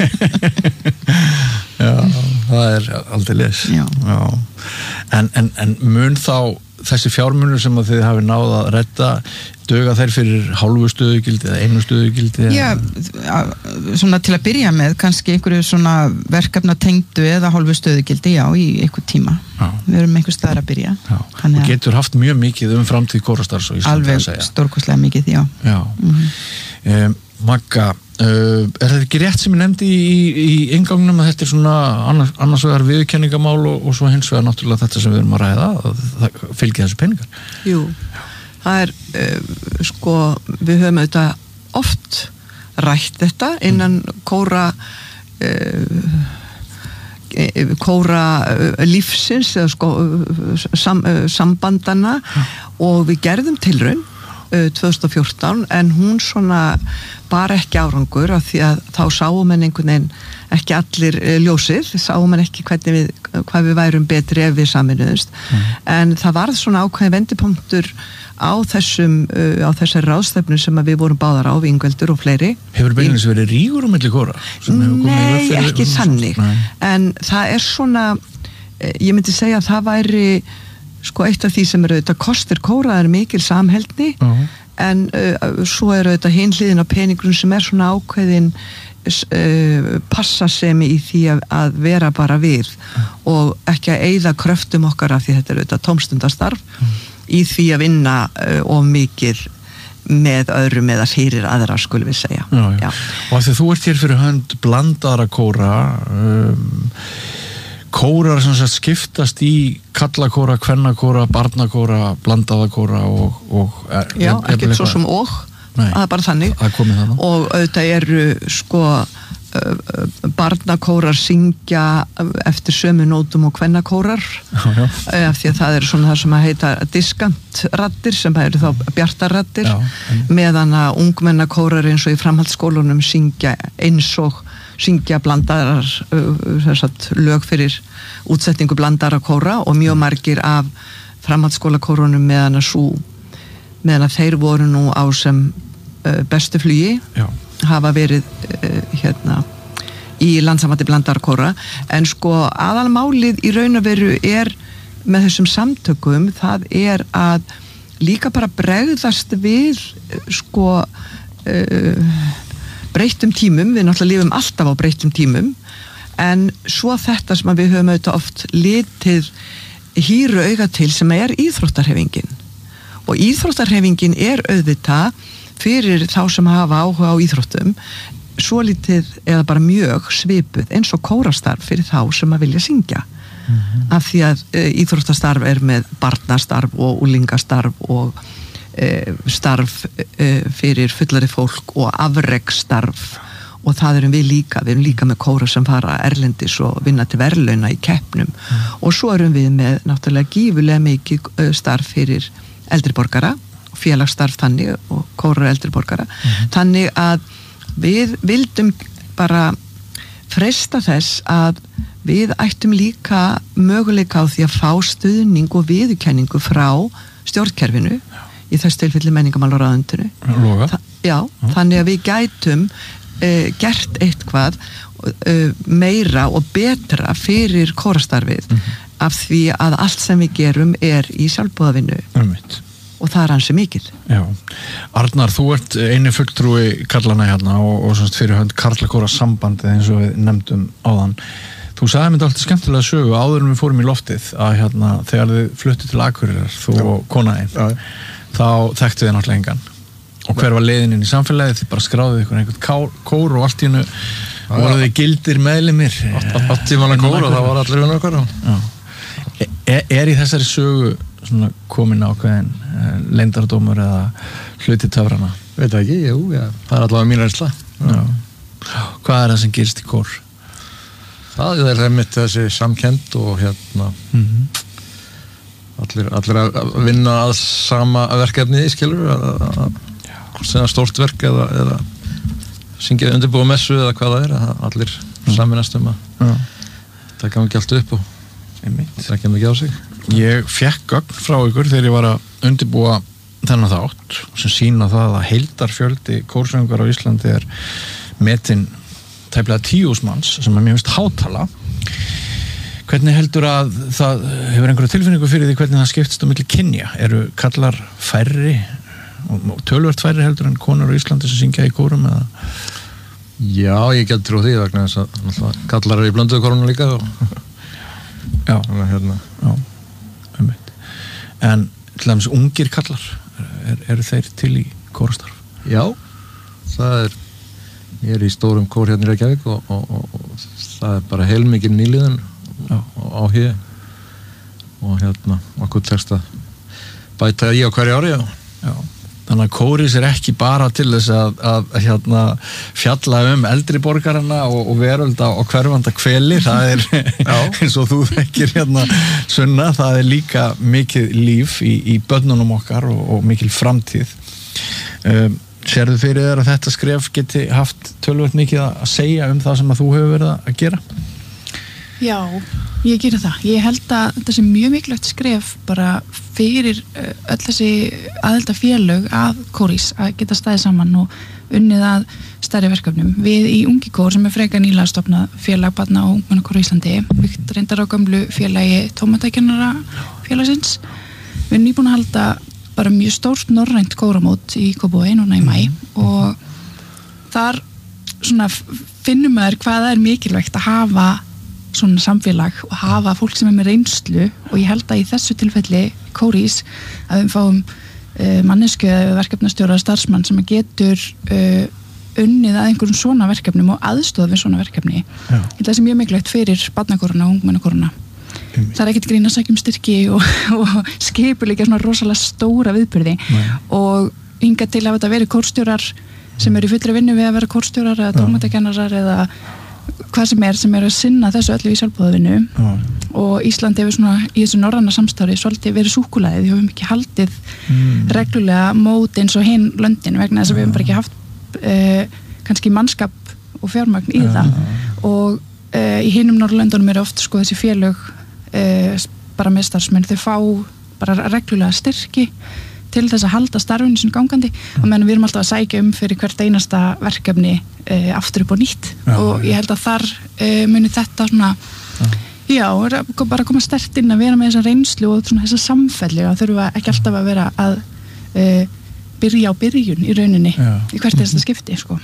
Já, það er aldrei les. Já. Já. En, en, en mun þá þessi fjármunur sem að þið hafi náð að redda, duga þær fyrir hálfu stöðugildi eða einu stöðugildi? Já, svona til að byrja með kannski einhverju svona verkefna tengdu eða hálfu stöðugildi, já, í einhver tíma. Já. Við erum einhver staðar að byrja. Já, og getur haft mjög mikið um framtíð kórastars og Íslandi að segja. Alveg stórkostlega mikið, já. Já. Mm-hmm. um, Magga, uh, er þetta ekki rétt sem ég nefndi í, í, í ingangnum að þetta er svona annars, annars vegar viðurkenningamál og, og svo hins vegar náttúrulega þetta sem við erum að ræða, að það fylgir þessu peningar? Jú, það er uh, sko, við höfum auðvitað oft rætt þetta innan kóra uh, kóra uh, lífsins eða sko uh, sam, uh, sambandana mm. og við gerðum tilraun tvö þúsund og fjórtán en hún svona bara ekki árangur af því að þá sáum en einhvern veginn ekki allir ljósið, sáum en ekki hvernig við, hvað við værum betri ef við saminuðumst mm. en það varð svona ákveðin vendipunktur á þessum á þessari ráðstefnu sem að við vorum báðar á, Ingveldur og fleiri. Hefur beinleins verið rígur á milli kóra? Nei, ekki þannig en það er svona ég myndi segja að það væri sko eitt af því sem eru auðvitað kostir kóra er mikil samheldni uh-huh. en uh, svo eru auðvitað hinn hliðin á peningrun sem er svona ákveðin uh, passasemi í því að, að vera bara við uh-huh. og ekki að eyða kröftum okkar af því þetta er auðvitað tómstundastarf uh-huh. í því að vinna uh, of mikið með öðrum eða fyrir aðra skulum við segja. Já, já. Já. Og af því að þú ert hér fyrir hönd blandaðra kóra um, kórar sem sagt skiptast í kallakóra, kvennakóra, barnakóra, blandaðakóra og, og er, já, ekkert svo sem og Nei, það er bara þannig það og auðvitað eru sko barnakórar syngja eftir sömu nótum og kvennakórar já, já. af því að það er svona það sem að heita diskantraddir sem eru þá bjartarraddir meðan að ungmennakórar eins og í framhaldsskólunum syngja eins og syngja blandarar uh, lög fyrir útsetningu blandara kóra og mjög margir af framhaldsskóla kórunum meðan að svo meðan að þeir voru nú á sem uh, bestu flugi Já. hafa verið uh, hérna í landsamandi blandara kóra en sko aðalmálið í raun og veru er með þessum samtökum það er að líka bara bregðast við sko uh, breyttum tímum, við náttúrulega lifum alltaf á breyttum tímum en svo þetta sem við höfum auðvitað oft litið hýru auga til sem er íþróttarhreyfingin og íþróttarhreyfingin er auðvitað fyrir þá sem hafa áhuga á íþróttum svo litið eða bara mjög svipuð eins og kórastarf fyrir þá sem að vilja syngja mm-hmm. af því að e, íþróttastarf er með barnastarf og úlingastarf og starf fyrir fullari fólk og afreksstarf og það erum við líka, við erum líka með kóra sem fara erlendis og vinna til verðlauna í keppnum mm. og svo erum við með náttúrulega gífulega mikið starf fyrir eldri borgara, félagsstarf þannig og kórar eldri borgara mm. þannig að við vildum bara freista þess að við ættum líka möguleika á því að fá stuðning og viðurkenningu frá stjórnkerfinu í þess tilfelli menningamálaráðuneytinu. Loga. Þa, já, já, þannig að við gætum uh, gert eitthvað uh, meira og betra fyrir kórastarfið mm-hmm. af því að allt sem við gerum er í sjálfboðavinnu Einmitt. Og það er ansi mikið. Já. Arnar, þú ert eini fulltrúi karlana hérna og, og svona fyrir hönd Karlakóra sambandið eins og við nefndum áðan. Þú sagði mér alltaf skemmtilega sögu áður en við fórum í loftið að hérna þegar þið fluttu til Akureyrar, þú Já. Og konaðinn, þá þekktu þið náttúrulega engan. Og hver var leiðin inn í samfélagið, þið bara skráðið ykkur einhvern kór og allt í hennu voru þið gildir meðlimir. áttatíu manna kór og það var allir vinna okkar. Er, er í þessari sögu svona komin ákveðin uh, leyndardómur eða hluti töfrana? Veit ekki, jú, já. Það er allavega mín reynsla. Hvað er það sem gerist í kór? Það er einmitt þessi samkennd og hérna mm-hmm. allir, allir að vinna að sama verkefni skilur að segja stórt verk eða, eða syngja undirbúa messu eða hvað það er að allir mm. saminast um að taka mikið allt upp og það ekki mikið á sig. Ég fekk gögn frá ykkur þegar ég var að undirbúa þennan þátt sem sína það að heildarfjöldi kórsöngur á Íslandi er metin tæplega tíus manns sem er mjög mest hátala. Hvernig heldur að það hefur einhverja tilfinningu fyrir því hvernig það skiptist á milli kynja? Eru kallar færri og töluvert færri heldur en konur á Íslandi sem syngja í kórum eða? Já, ég get trú því vegna þess að kallar eru í blönduðu kórunum líka og Já, hérna. Já. En til dæmis ungir kallar er, eru þeir til í kórastarf? Já, það er ég er í stórum kór hérna í Reykjavík og, og, og, og það er bara heilmikið nýliðun á hér og hérna okkur tekst að bæta í á hverju ári og Já. Þannig að kóris er ekki bara til þess að, að, að hérna, fjalla um eldri borgarana og, og verölda og hverfanda kveli, það er eins og þú þekkir hérna Sunna, það er líka mikið líf í, í börnunum okkar og, og mikil framtíð. Um, sérðu fyrir þér að þetta skref geti haft tölvöld mikið að segja um það sem að þú hefur verið að gera? Já, ég gera það. Ég held að þetta sé mjög mikilvægt skref bara fyrir öll þessi aðildafélög að kórís að geta staðið saman og unnið að stærri verkefnum. Við í Ungi Kór sem er frekar nýlega stofnað félag barna og ungmennakór á Íslandi, byggt reyndar á gömlu félagi tómatækjannara félagsins. Við erum nýbúin að halda bara mjög stórt norrænt kóramót í Kópavogi núna í maí og þar svona finnum maður hvað það er mikilvægt að hafa svona samfélag og hafa fólk sem er með reynslu og ég held að í þessu tilfelli kórís að við fáum uh, mannesku verkefnastjóra starfsmann sem getur uh, unnið að einhverjum svona verkefnum og aðstoða við svona verkefni. Já. Ég held að það sé mjög mikilvægt fyrir barnakóruna og ungmennakóruna. Mm. Það er ekkert grín að sækja um styrki og, og skipuleika svona rosalega stóra viðburði Nei. Og hingað til að þetta veri kórstjórar sem eru í fullri vinnu við að vera kórstjórar eða tómatakjannarar eða hvað sem er sem er að sinna þessu öllu í sjálfboðavinnu mm. og Íslandi hefur svona í þessu norræna samstarfi svolítið verið súkkulaðið, við höfum ekki haldið mm. reglulega mót eins og hinn löndin vegna þess að við höfum bara ekki haft uh, kannski mannskap og fjármagn í mm. það og uh, í hinnum Norrlöndunum eru oft sko þessi félög uh, bara með starfsmenn, þau fá bara reglulega styrki til þess að halda starfinu sem gangandi og meðan við erum alltaf að sækja um fyrir hvert einasta verkefni uh, aftur upp og nýtt já, og ég held að þar uh, muni þetta svona já, já bara koma sterkt inn að vera með þessa reynslu og svona þessa samfelli og þurfa ekki alltaf að vera að uh, byrja á byrjun í rauninni já. Í hvert er þetta skipti sko.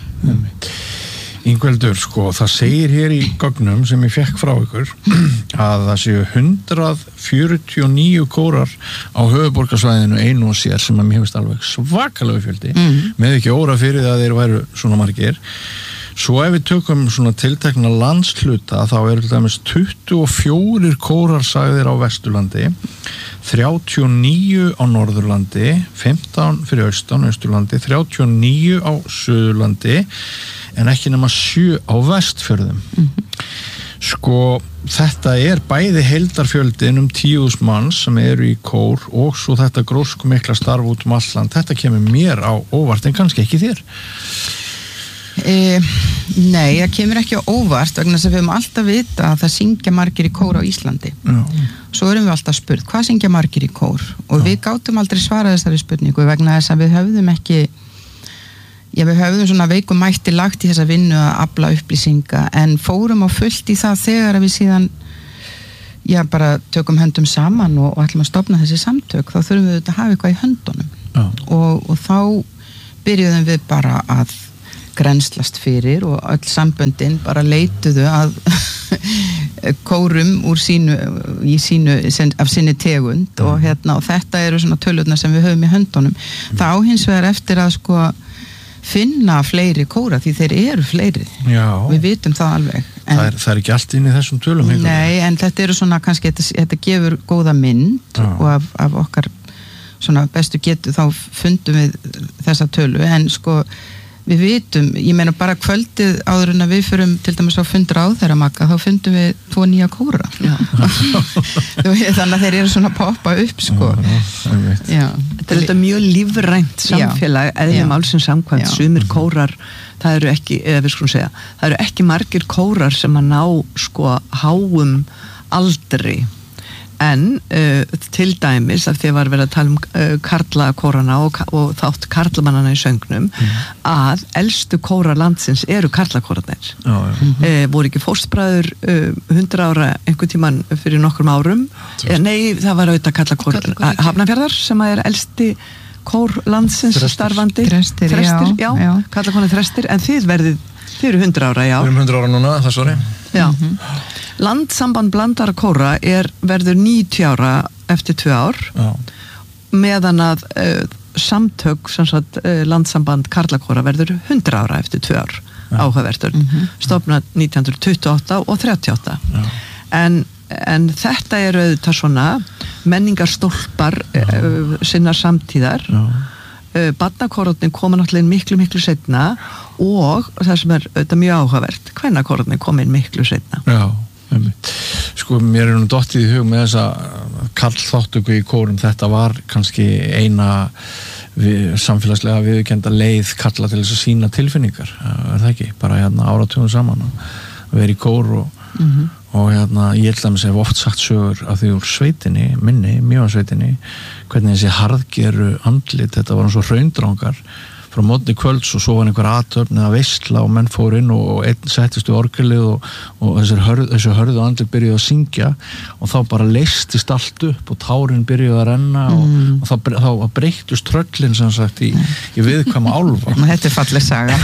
Ingveldur, sko, það segir hér í gögnum sem ég fekk frá ykkur að það séu hundrað fjörutíu og níu kórar á höfuðborgarsvæðinu einu og sér sem að mér finnst alveg svakalega fjöldi mm. með ekki óra fyrir það að þeir væru svona margir. Svo ef við tökum svona tiltekna landshluta þá eru til dæmis tuttugu og fjórir kórar sagðir á Vesturlandi, þrjátíu og níu á Norðurlandi, fimmtán fyrir austan Austurlandi, þrjátíu og níu á Suðurlandi en ekki nema sjö á Vestfjörðum. Mm-hmm. Sko, þetta er bæði heildarfjöldin um tíus manns sem eru í kór og svo þetta grósku mikla starf út um alland. Þetta kemur mér á óvart en kannski ekki þér. E, nei, það kemur ekki á óvart vegna þess að við höfum alltaf vita að það syngja margir í kór á Íslandi. Já. Svo erum við alltaf spurt, hvað syngja margir í kór? Og Já. Við gátum aldrei svara þessari spurningu vegna þess að við höfðum ekki Já, við höfum svona veikum mætti lagt í þessa vinnu að afla upplýsinga en fórum á fullt í það þegar við síðan já, bara tökum höndum saman og, og ætlum að stofna þessi samtök, þá þurfum við að hafa eitthvað í höndunum og, og þá byrjuðum við bara að grenslast fyrir og öll samböndin bara leituðu að kórum úr sínu, í sínu af sinni tegund og, hérna, og þetta eru svona tölurnar sem við höfum í höndunum mm. þá hins vegar eftir að sko finna fleiri kóra því þeir eru fleiri Já. Við vitum það alveg en, það, er, það er ekki allt inn í þessum tölum Nei, einhverjum. En þetta eru svona kannski þetta, þetta gefur góða mynd Já. Og af, af okkar svona bestu getu þá fundum við þessa tölu en sko við vitum, ég meina bara kvöldið áður en að við förum til dæmis á fundur á þeirra makka, þá fundum við tvo nýja kóra þannig að þeir eru svona að poppa upp sko Já, þetta er þetta mjög lífrænt samfélag eða málsins samkvæmt, sumir kórar það eru ekki, eða við skulum segja það eru ekki margir kórar sem að ná sko háum aldri en uh, til dæmis að þið var verið að tala um uh, karlakórana og, og þátt karlamannana í söngnum mm. að elstu kórar landsins eru karlakórarnir mm -hmm. uh, voru ekki fóstbræður uh, hundra ára einhvern tíman fyrir nokkrum árum uh, nei það var auðvitað karlakór Hafnarfjarðar sem er elsti kór landsins Þrestir. Starfandi Þrestir, Þrestir, já, já, já. Karlakórarnir Þrestir en þið verðið, þið eru hundra ára já. Við erum hundra ára núna, það sorry Já mm -hmm. Landsamband blandara kóra er verður níutíu ára eftir tvö ár Já. Meðan að uh, samtök sem sagt, uh, landsamband karlakóra verður hundra ára eftir tvö ár Já. Áhugavertur mm -hmm. stofnað nítján hundruð tuttugu og átta og þrjátíu og átta en, en þetta eru auðvitað svona menningarstólpar uh, sinnar samtíðar uh, barnakórarnir koma náttúrulega miklu miklu seinna og það sem er auðvitað mjög áhugavert kvennakórarnir koma inn miklu seinna Já sko mér er nú dottið í hug með þessa karlþáttöku í kórum þetta var kannski eina við, samfélagslega viðurkennda leið karla til þess að sína tilfinningar er það ekki, bara hérna áratugum saman að vera í kór og, mm -hmm. og hérna ég held að mér hef oft sagt sögur af því úr sveitinni, minni, mjögansveitinni hvernig þessi harðgeru andlit, þetta var svo hraundrangar frá mótni kvölds og svo var einhver athöfn eða veisla og menn fór inn og einn settist við orgelið og, og þessi hörð, hörðu andlit byrjuði að syngja og þá bara leistist allt upp og tárin byrjuði að renna og, mm. og þá, þá breyttust tröllin sem sagt í, í viðkvæma álfa Þetta er falleg saga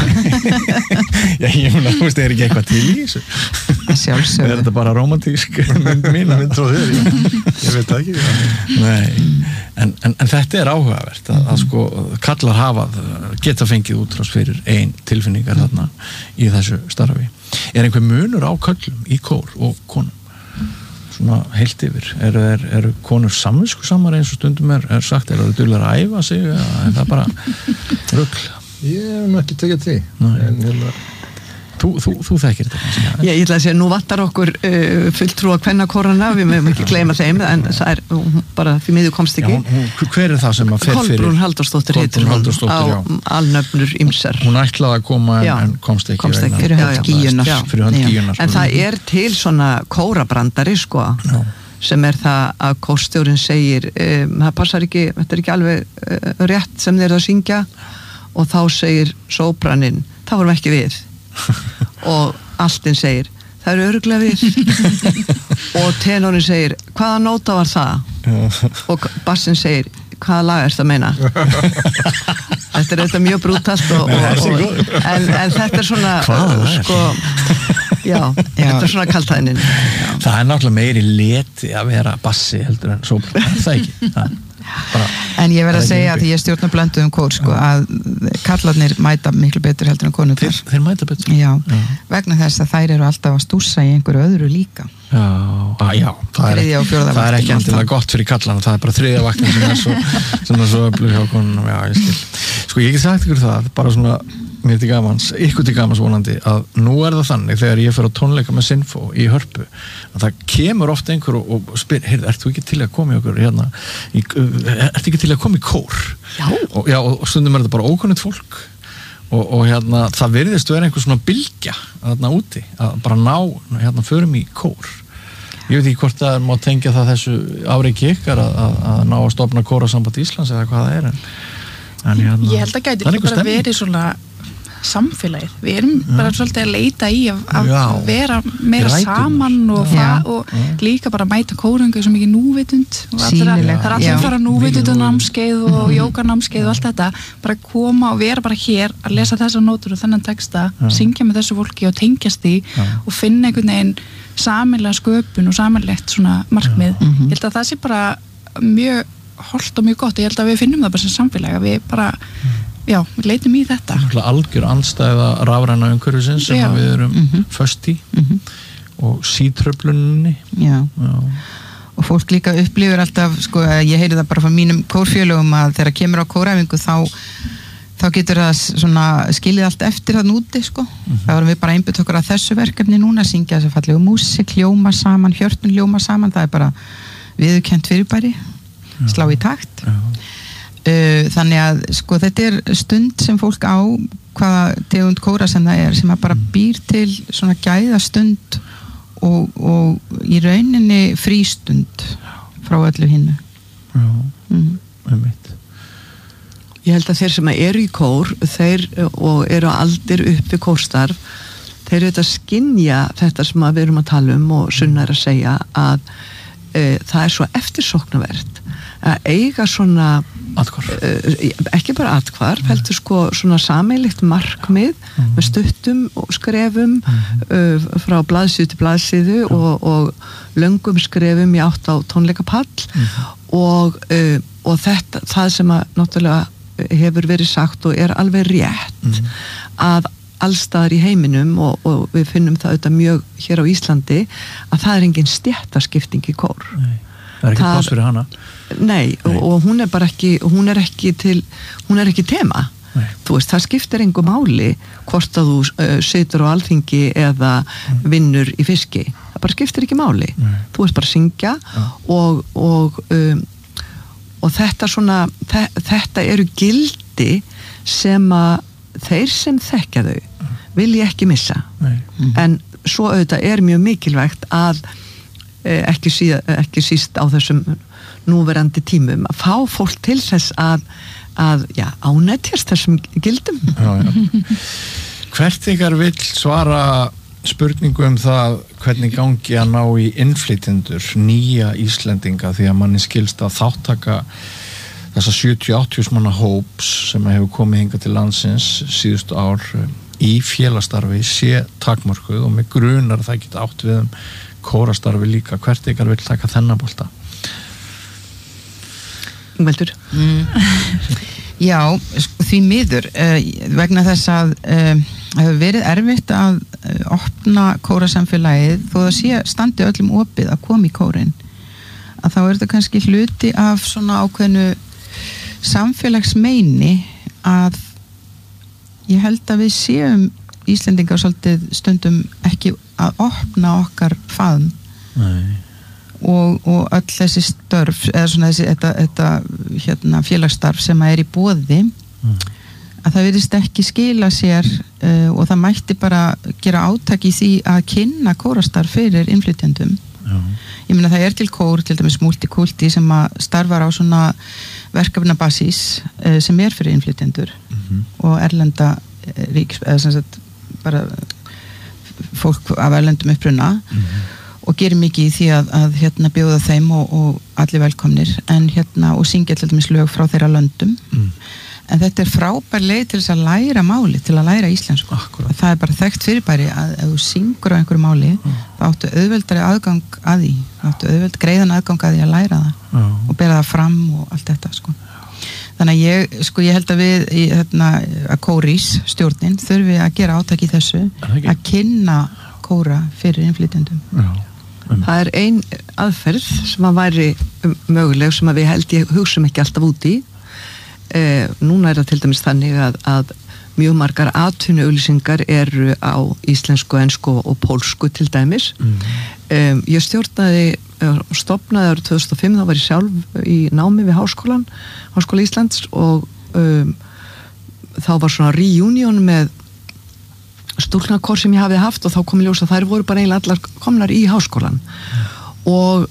Já, ég mun að þú veist, það er ekki eitthvað til í þessu Sjálfsögðu Er þetta bara romantísk mynd mín mynd frá þér ég veit það ekki Nei, en, en, en þetta er áhugavert að, að sko kallar hafa geta fengið útrás fyrir ein tilfinningar þarna í þessu starfi er einhver munur á köllum í kór og konum svona heilt yfir eru er, er konur samvisku samar eins og stundum er, er sagt er það duglegar að æfa sig eða er það bara rugl ég hef nú ekki tekið því en hérna Þú, þú, þú þekkir þetta kannski? Ég ætla að segja, nú vantar okkur uh, fulltrúa kvennakórana, við mögum ekki gleyma þeim en það er bara því miður komst ekki já, hún, hver er það sem að fer fyrir? Kolbrún Halldórsdóttir heitir hún á alnöfnur ymsar hún ætlaði að koma en, en komst ekki, komst ekki fyrir hönd gíunar fyrir hönd gíunar en það er til svona kórabrandari sko já. Sem er það að kórstjórinn segir um, það passar ekki, þetta er ekki alveg uh, rétt sem þeir eru að syngja og þá segir sóbraninn, það vorum ekki við og alltinn segir það eru öruglega við og tenorinn segir hvaða nóta var það og bassinn segir hvaða lag er þetta að meina þetta er þetta mjög brútalt og, og, og, en, en þetta er svona sko, já, þetta er svona kaltæðinin það er náttúrulega meiri leti að vera bassi heldur en sóbrann, það ekki það Bara, en ég verð að segja að því ég stjórna blöndu um kór sko, að kallarnir mæta miklu betur heldur en konur þeir, þeir mæta betur já, já. Vegna þess að þær eru alltaf að stússa í einhverju öðru líka já, að, já það, er, það er ekki endilega gott fyrir kallana það er bara þriðja vaktin sem er svo, sem er svo öflug hjá konunum já, ég skil sko ég get sagt ykkur það bara svona mér til gamans, ykkur til gamans vonandi að nú er það þannig þegar ég fer á tónleika með Sinfó í Hörpu að það kemur ofta einhver og, og spyr heyrðu, ert þú ekki til að koma í okkur hérna í, ert ekki til að koma í kór já og, já, og stundum er þetta bara ókunnigt fólk og, og hérna það virðist vera einhver svona bylgja þarna úti að bara ná hérna förum í kór ég veit ekki hvort það má tengja það þessu áreiki ykkar að, að, að ná að stofna kórasamband Íslands eða hvað það er en, en hérna, ég held að gæti líka bara verið svona samfélagið, við erum ja. bara svolítið að leita í að, að vera meira Rætum. saman og, það, og ja. líka bara mæta kórangu sem ekki núvitund og allra, það er allir að fara núvitundunámskeið og jóganámskeið og allt þetta, bara koma og vera bara hér að lesa þessar nótur og þennan texta, ja. syngja með þessu fólki og tengjast því ja. og finna einhvern veginn sameiginlega sköpun og sameiginlegt svona markmið, ja. ég held að það sé bara mjög holdt og mjög gott, ég held að við finnum það bara sem samfélag að við bara, já, við leitum í þetta algjör andstæða rafræna umhverfisins sem við erum mm-hmm. föst í mm-hmm. og sítröflunni já. já og fólk líka upplifir alltaf, sko, ég heyri það bara frá mínum kórfélögum að þegar kemur á kóræfingu þá þá getur það svona skilið allt eftir það núti, sko mm-hmm. þá erum við bara einbytt okkur að þessu verkefni núna, syngja þessu fallegu músík, hljóma saman, hjörtun hljóma saman, það er bara viðurkennt fyrirbæri slá í takt uh, þannig að sko þetta er stund sem fólk á hvaða tegund kóra sem það er sem að bara býr til svona gæða stund og, og í rauninni frístund frá öllu hinnu Já, mm. einmitt Ég held að þeir sem eru í kór þeir og eru aldir upp við kórstarf þeir eru þetta skynja þetta sem við erum að tala um og Sunna er að segja að uh, það er svo eftirsóknarvert að eiga svona atkvarf, uh, ekki bara atkvarf heldur sko svona sameiginlegt markmið mm. með stuttum og skrefum mm. uh, frá blaðsíðu til blaðsíðu mm. og, og löngum skrefum í átt á tónleikapall mm. og, uh, og þetta, það sem að náttúrulega hefur verið sagt og er alveg rétt mm. að allstaðar í heiminum og, og við finnum það auðvitað mjög hér á Íslandi að það er engin stéttaskipting í kór Nei. Það er ekki pláss fyrir hana Nei, Nei. Og, og hún er bara ekki hún er ekki til, hún er ekki tema Nei. Þú veist, það skiptir engu máli hvort að þú uh, situr á alþingi eða mm. vinnur í fiski það bara skiptir ekki máli Nei. Þú veist bara að syngja ja. og, og, um, og þetta svona þe þetta eru gildi sem að þeir sem þekkja þau mm. vil ég ekki missa mm. en svo auðvitað er mjög mikilvægt að Ekki, síða, ekki síst á þessum núverandi tímum að fá fólk til þess að, að já, ánættjast þessum gildum já, já. Hvert ykkar vill svara spurningu um það hvernig gangi að ná í innflytjendur nýja Íslendinga því að manni skilst að þáttaka þessa sjötíu til áttatíu manna hóps sem hefur komið hingað til landsins síðustu ár í félagsstarfi sé takmörkuð og með grunar það geta átt við um kórastarfi líka, hvert ykkar vil taka þennan bolta? Ingveldur mm. Já, sko, því miður uh, vegna þess að uh, hefur verið erfitt að uh, opna kórasamfélagið þó það sé standi öllum opið að koma í kórin að þá er þetta kannski hluti af svona ákveðnu samfélagsmeini að ég held að við séum Íslendingar svolítið stundum ekki að opna okkar faðm og, og öll þessi störf eða svona þessi þetta, þetta, hérna, félagsstarf sem er í boði mm. að það virðist ekki skila sér uh, og það mætti bara gera átak í því að kynna kórastarf fyrir innflytjendum Já. Ég meina það er til kór til dæmis multikulti sem að starfar á svona verkefnabasis uh, sem er fyrir innflytjendur mm-hmm. og erlenda ríks eða sem sagt bara fólk af erlendum uppruna mm-hmm. og gerir mikið í því að, að hérna bjóða þeim og, og allir velkomnir en hérna og syngja til dæmis lög frá þeirra löndum mm. en þetta er frábær leið til þess að læra máli til að læra íslensku Akkurat. Það er bara þekkt fyrirbæri að ef þú syngur á einhverju máli mm. þá áttu auðveldari aðgang að því þá áttu auðveld greiðan aðgang að því að læra það mm. og bera það fram og allt þetta sko þannig að ég, sko, ég held að við í, hérna, að kórís stjórnin þurfi að gera átak í þessu að kynna kóra fyrir innflytjendum Það er ein aðferð sem að væri möguleg sem að við held ég hugsum ekki alltaf út í eh, núna er það til dæmis þannig að, að mjög margar atvinnuauglýsingar eru á íslensku, ensku og pólsku til dæmis mm. um, ég stjórnaði og stofnaði árið tvö þúsund og fimm þá var ég sjálf í námi við Háskólan Háskóla Íslands og um, þá var svona reunion með stúlknakór sem ég hafði haft og þá kom ég ljós að þær voru bara eiginlega allar komnar í Háskólan mm. og uh,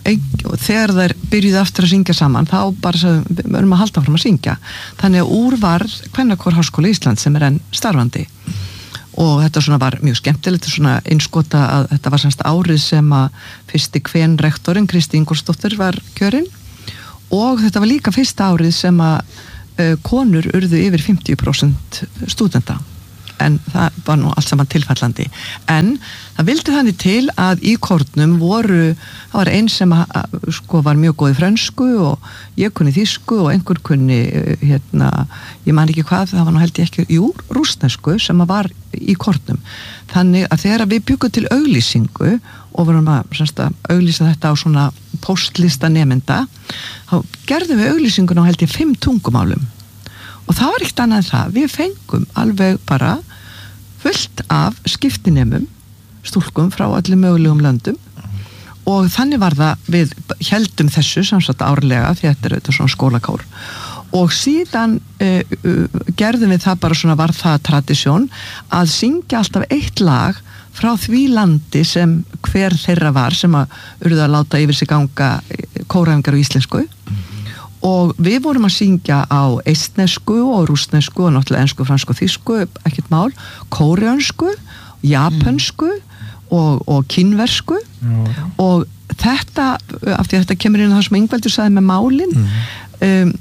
þegar þær byrjuði aftur að syngja saman þá bara sagði, við erum að halda fram að syngja þannig að úr var Kvennakór Háskóla Íslands sem er enn starfandi og þetta svona var mjög skemmtilegt svona einskota að þetta var semst árið sem að fyrsti kvenrektorinn Kristi Ingólfsdóttir var kjörinn og þetta var líka fyrsta árið sem að uh, konur urðu yfir fimmtíu prósent stúdenta en það var nú allt saman tilfallandi en það vildi þannig til að í kórnum voru það var einn sem að, að, sko var mjög góð í frönsku og ég kunni þýsku og einhver kunni hérna, ég man ekki hvað, það var nú held ég ekki jú, rússnesku sem að var í kórnum þannig að þegar við byggum til auglýsingu og vorum að, semst, að auglýsa þetta á svona postlista nemenda þá gerðum við auglýsinguna á held ég fimm tungumálum og það var ekkert annað en það, við fengum alveg bara fullt af skiptinemum, stúlkum frá allir mögulegum löndum og þannig var það, við heldum þessu samsagt árlega því þetta er auðvitað svona skólakór og síðan uh, uh, gerðum við það bara svona var það tradisjón að syngja alltaf eitt lag frá því landi sem hver þeirra var sem að urðu að láta yfir sig ganga kóræfingar á íslensku og við vorum að syngja á eistnesku og rússnesku og náttúrulega ensku, fransku og þýsku, ekkert mál, kóreansku, japansku og, og kínversku mm. og þetta, af því að þetta kemur inn á það sem Ingveldur sagði með málin, mm. um,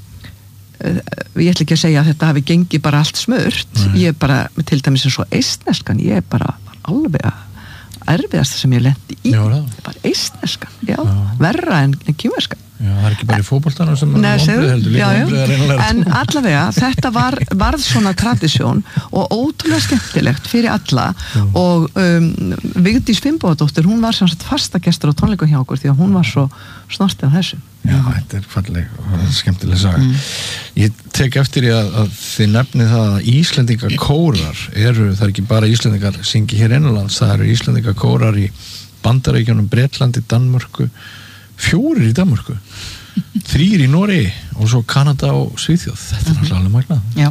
ég ætla ekki að segja að þetta hafi gengið bara allt smurt, mm. ég er bara, til dæmis eins og eistneskan, ég er bara alveg að erfiðast sem ég lendi í, bara eistneskan, já, já. verra en, en kínverskan. Já, það er ekki bara í fótboltanum sem Nei, er vonbrigði heldur líka vonbrigði en allavega, þetta var, varð svona tradisjón og ótrúlega skemmtilegt fyrir alla já. og um, Vigdís Finnbogadóttir, hún var sem sagt fastagestur á tónleikum hjá okkur því að hún var svo snortið af þessu. Já, þetta er falleg og skemmtileg saga. Mm. Ég tek eftir í að, að þið nefnið það að Íslendinga kórar eru, það er ekki bara Íslendingar syngi hér innanlands, það eru Íslendinga kórar í Bandaríkjunum, Bretlandi, Danmörku fjórir í Danmörku þrír í Noregi og svo Kanada og Svíþjóð, þetta er náttúrulega alveg magnað. Já,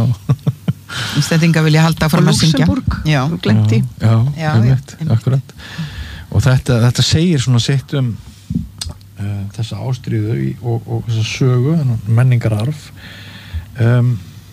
já. Íslendinga vilja halda fram að syngja Luxemburg, já, glemti Já, já, einmitt, akkurat og þetta, þetta segir svona sitt um uh, þessa ástríðu í, og, og þessa sögu, menningararf um,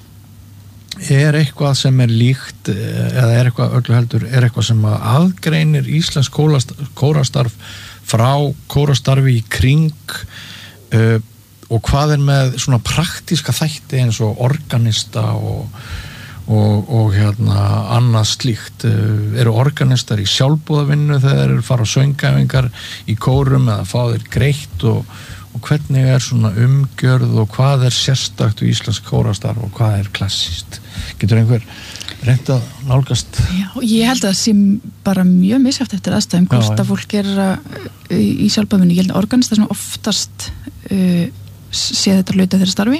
er eitthvað sem er líkt eða er eitthvað öllu heldur, er eitthvað sem aðgreinir íslensk kórastarf frá kórastarfi í kring uh, og hvað er með svona praktíska þætti eins og organista og, og, og hérna annað slíkt uh, eru organistar í sjálfboðavinnu þegar þeir fara á söngæfingar í kórum eða fá þeir greitt og, og hvernig er svona umgjörð og hvað er sérstakt í íslensk kórastarf og hvað er klassíst getur einhver reynt að nálgast? Já, ég held að það sé bara mjög misjátt eftir aðstæðum hvort að fólk er í, í sjálfbæðinu, ég held að organista sem oftast uh, sé þetta hluta þeirra starfi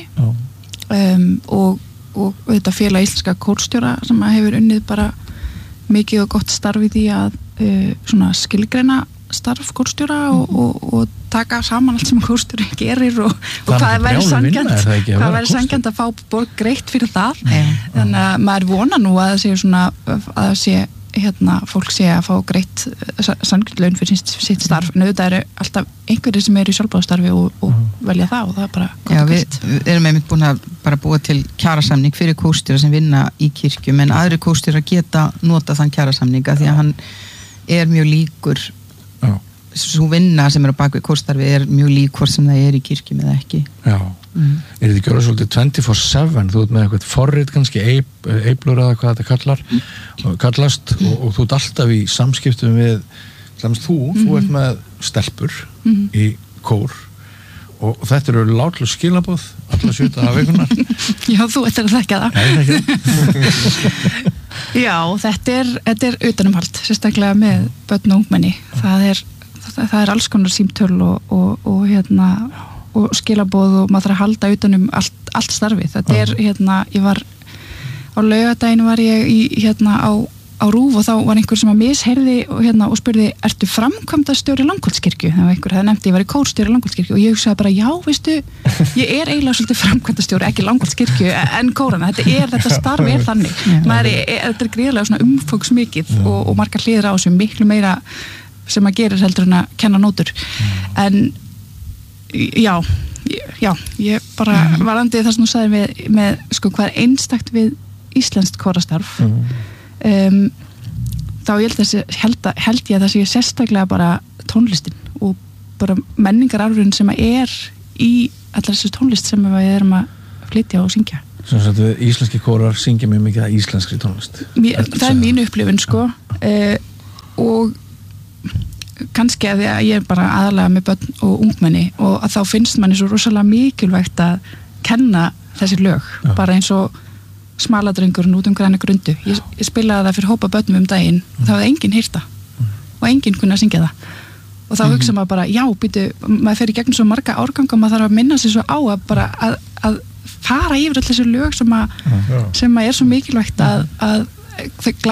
um, og, og þetta félag íslenska kórstjóra sem hefur unnið bara mikið og gott starf í því að uh, svona skilgreina starf kórstjóra og, og, og taka saman allt sem kórstjóri gerir og, og hvað er verið sanngjarnt hvað er verið sanngjarnt að fá borg greitt fyrir það ja, þannig að maður vona nú að það sé svona að það sé hérna fólk sé að fá greitt sanngjarnt laun fyrir sitt, sitt starf en auðvitað eru alltaf einhverjir sem eru í sjálfbáðastarfi og, og mm. velja það og það er bara gott Já, við, við erum einmitt búin að bara búa til kjarasamning fyrir kórstjóra sem vinna í kirkjum en aðri kórstjóra geta nota þann kjarasamninga því að hann er mjög líkur svo vinna sem er á bakvið kórstarfi er mjög lík hvort sem það er í kirkjum eða ekki Já, mm. er þetta ekki orðið svolítið twenty-four seven, þú ert með eitthvað forrit kannski, eiblur eða hvað þetta kallar mm. kallast og, og þú ert alltaf í samskiptum við samst þú, mm. þú ert með stelpur mm. í kór og, og þetta eru látlu skilabóð alla sjöta af vikunar Já, þú ættir að þekka það Nei, þekka Já, þetta er, þetta er utanumhald sérstaklega með börn og ungmenni það er Það, það er alls konar símtöl og, og, og, hérna, og skilabóð og maður þarf að halda utanum allt, allt starfið. Þetta er, hérna, ég var á laugardaginn var ég í, hérna, á, á RÚV og þá var einhver sem að misheyrði og, hérna, og spurði, ertu framkvæmdastjóri Langholtskirkju? Það var einhver, það nefndi, ég var í kórstjóri Langholtskirkju og ég hugsaði bara, já, veistu, ég er eiginlega svolítið framkvæmdastjóri, ekki Langholtskirkju en kórana, þetta er, þetta starf er þannig. Maður er, þetta er gríðarlega svona umfangsmikið og, og margar hliðir á þessu miklu meira sem að gerir heldur en að kenna nótur en já já, ég bara mm. varandi það sem þú sagði með, með sko hvað er einstakt við íslenskt kórastarf mm. um, þá ég held, þessi, held, að, held ég að það sé sérstaklega bara tónlistin og bara menningararfurinn sem að er í allar þessu tónlist sem við erum að flytja og syngja. Svo að við íslenski kórar syngja mjög mikið að íslenskri tónlist. Mér, það er mín upplifun sko uh, og kannski að því að ég er bara aðalega með börn og ungmenni og að þá finnst manni svo rosalega mikilvægt að kenna þessi lög, Já. bara eins og smaladrengurinn út um græna grundu. Ég, ég spilaði það fyrir hópa börnum um daginn og það var enginn heyrta og enginn kunni að syngja það. Og þá hugsa maður bara, já, býtu, maður fer í gegnum svo marga árganga og maður þarf að minna sig svo á að bara að, að fara yfir allir þessi lög sem að, sem að er svo mikilvægt að, að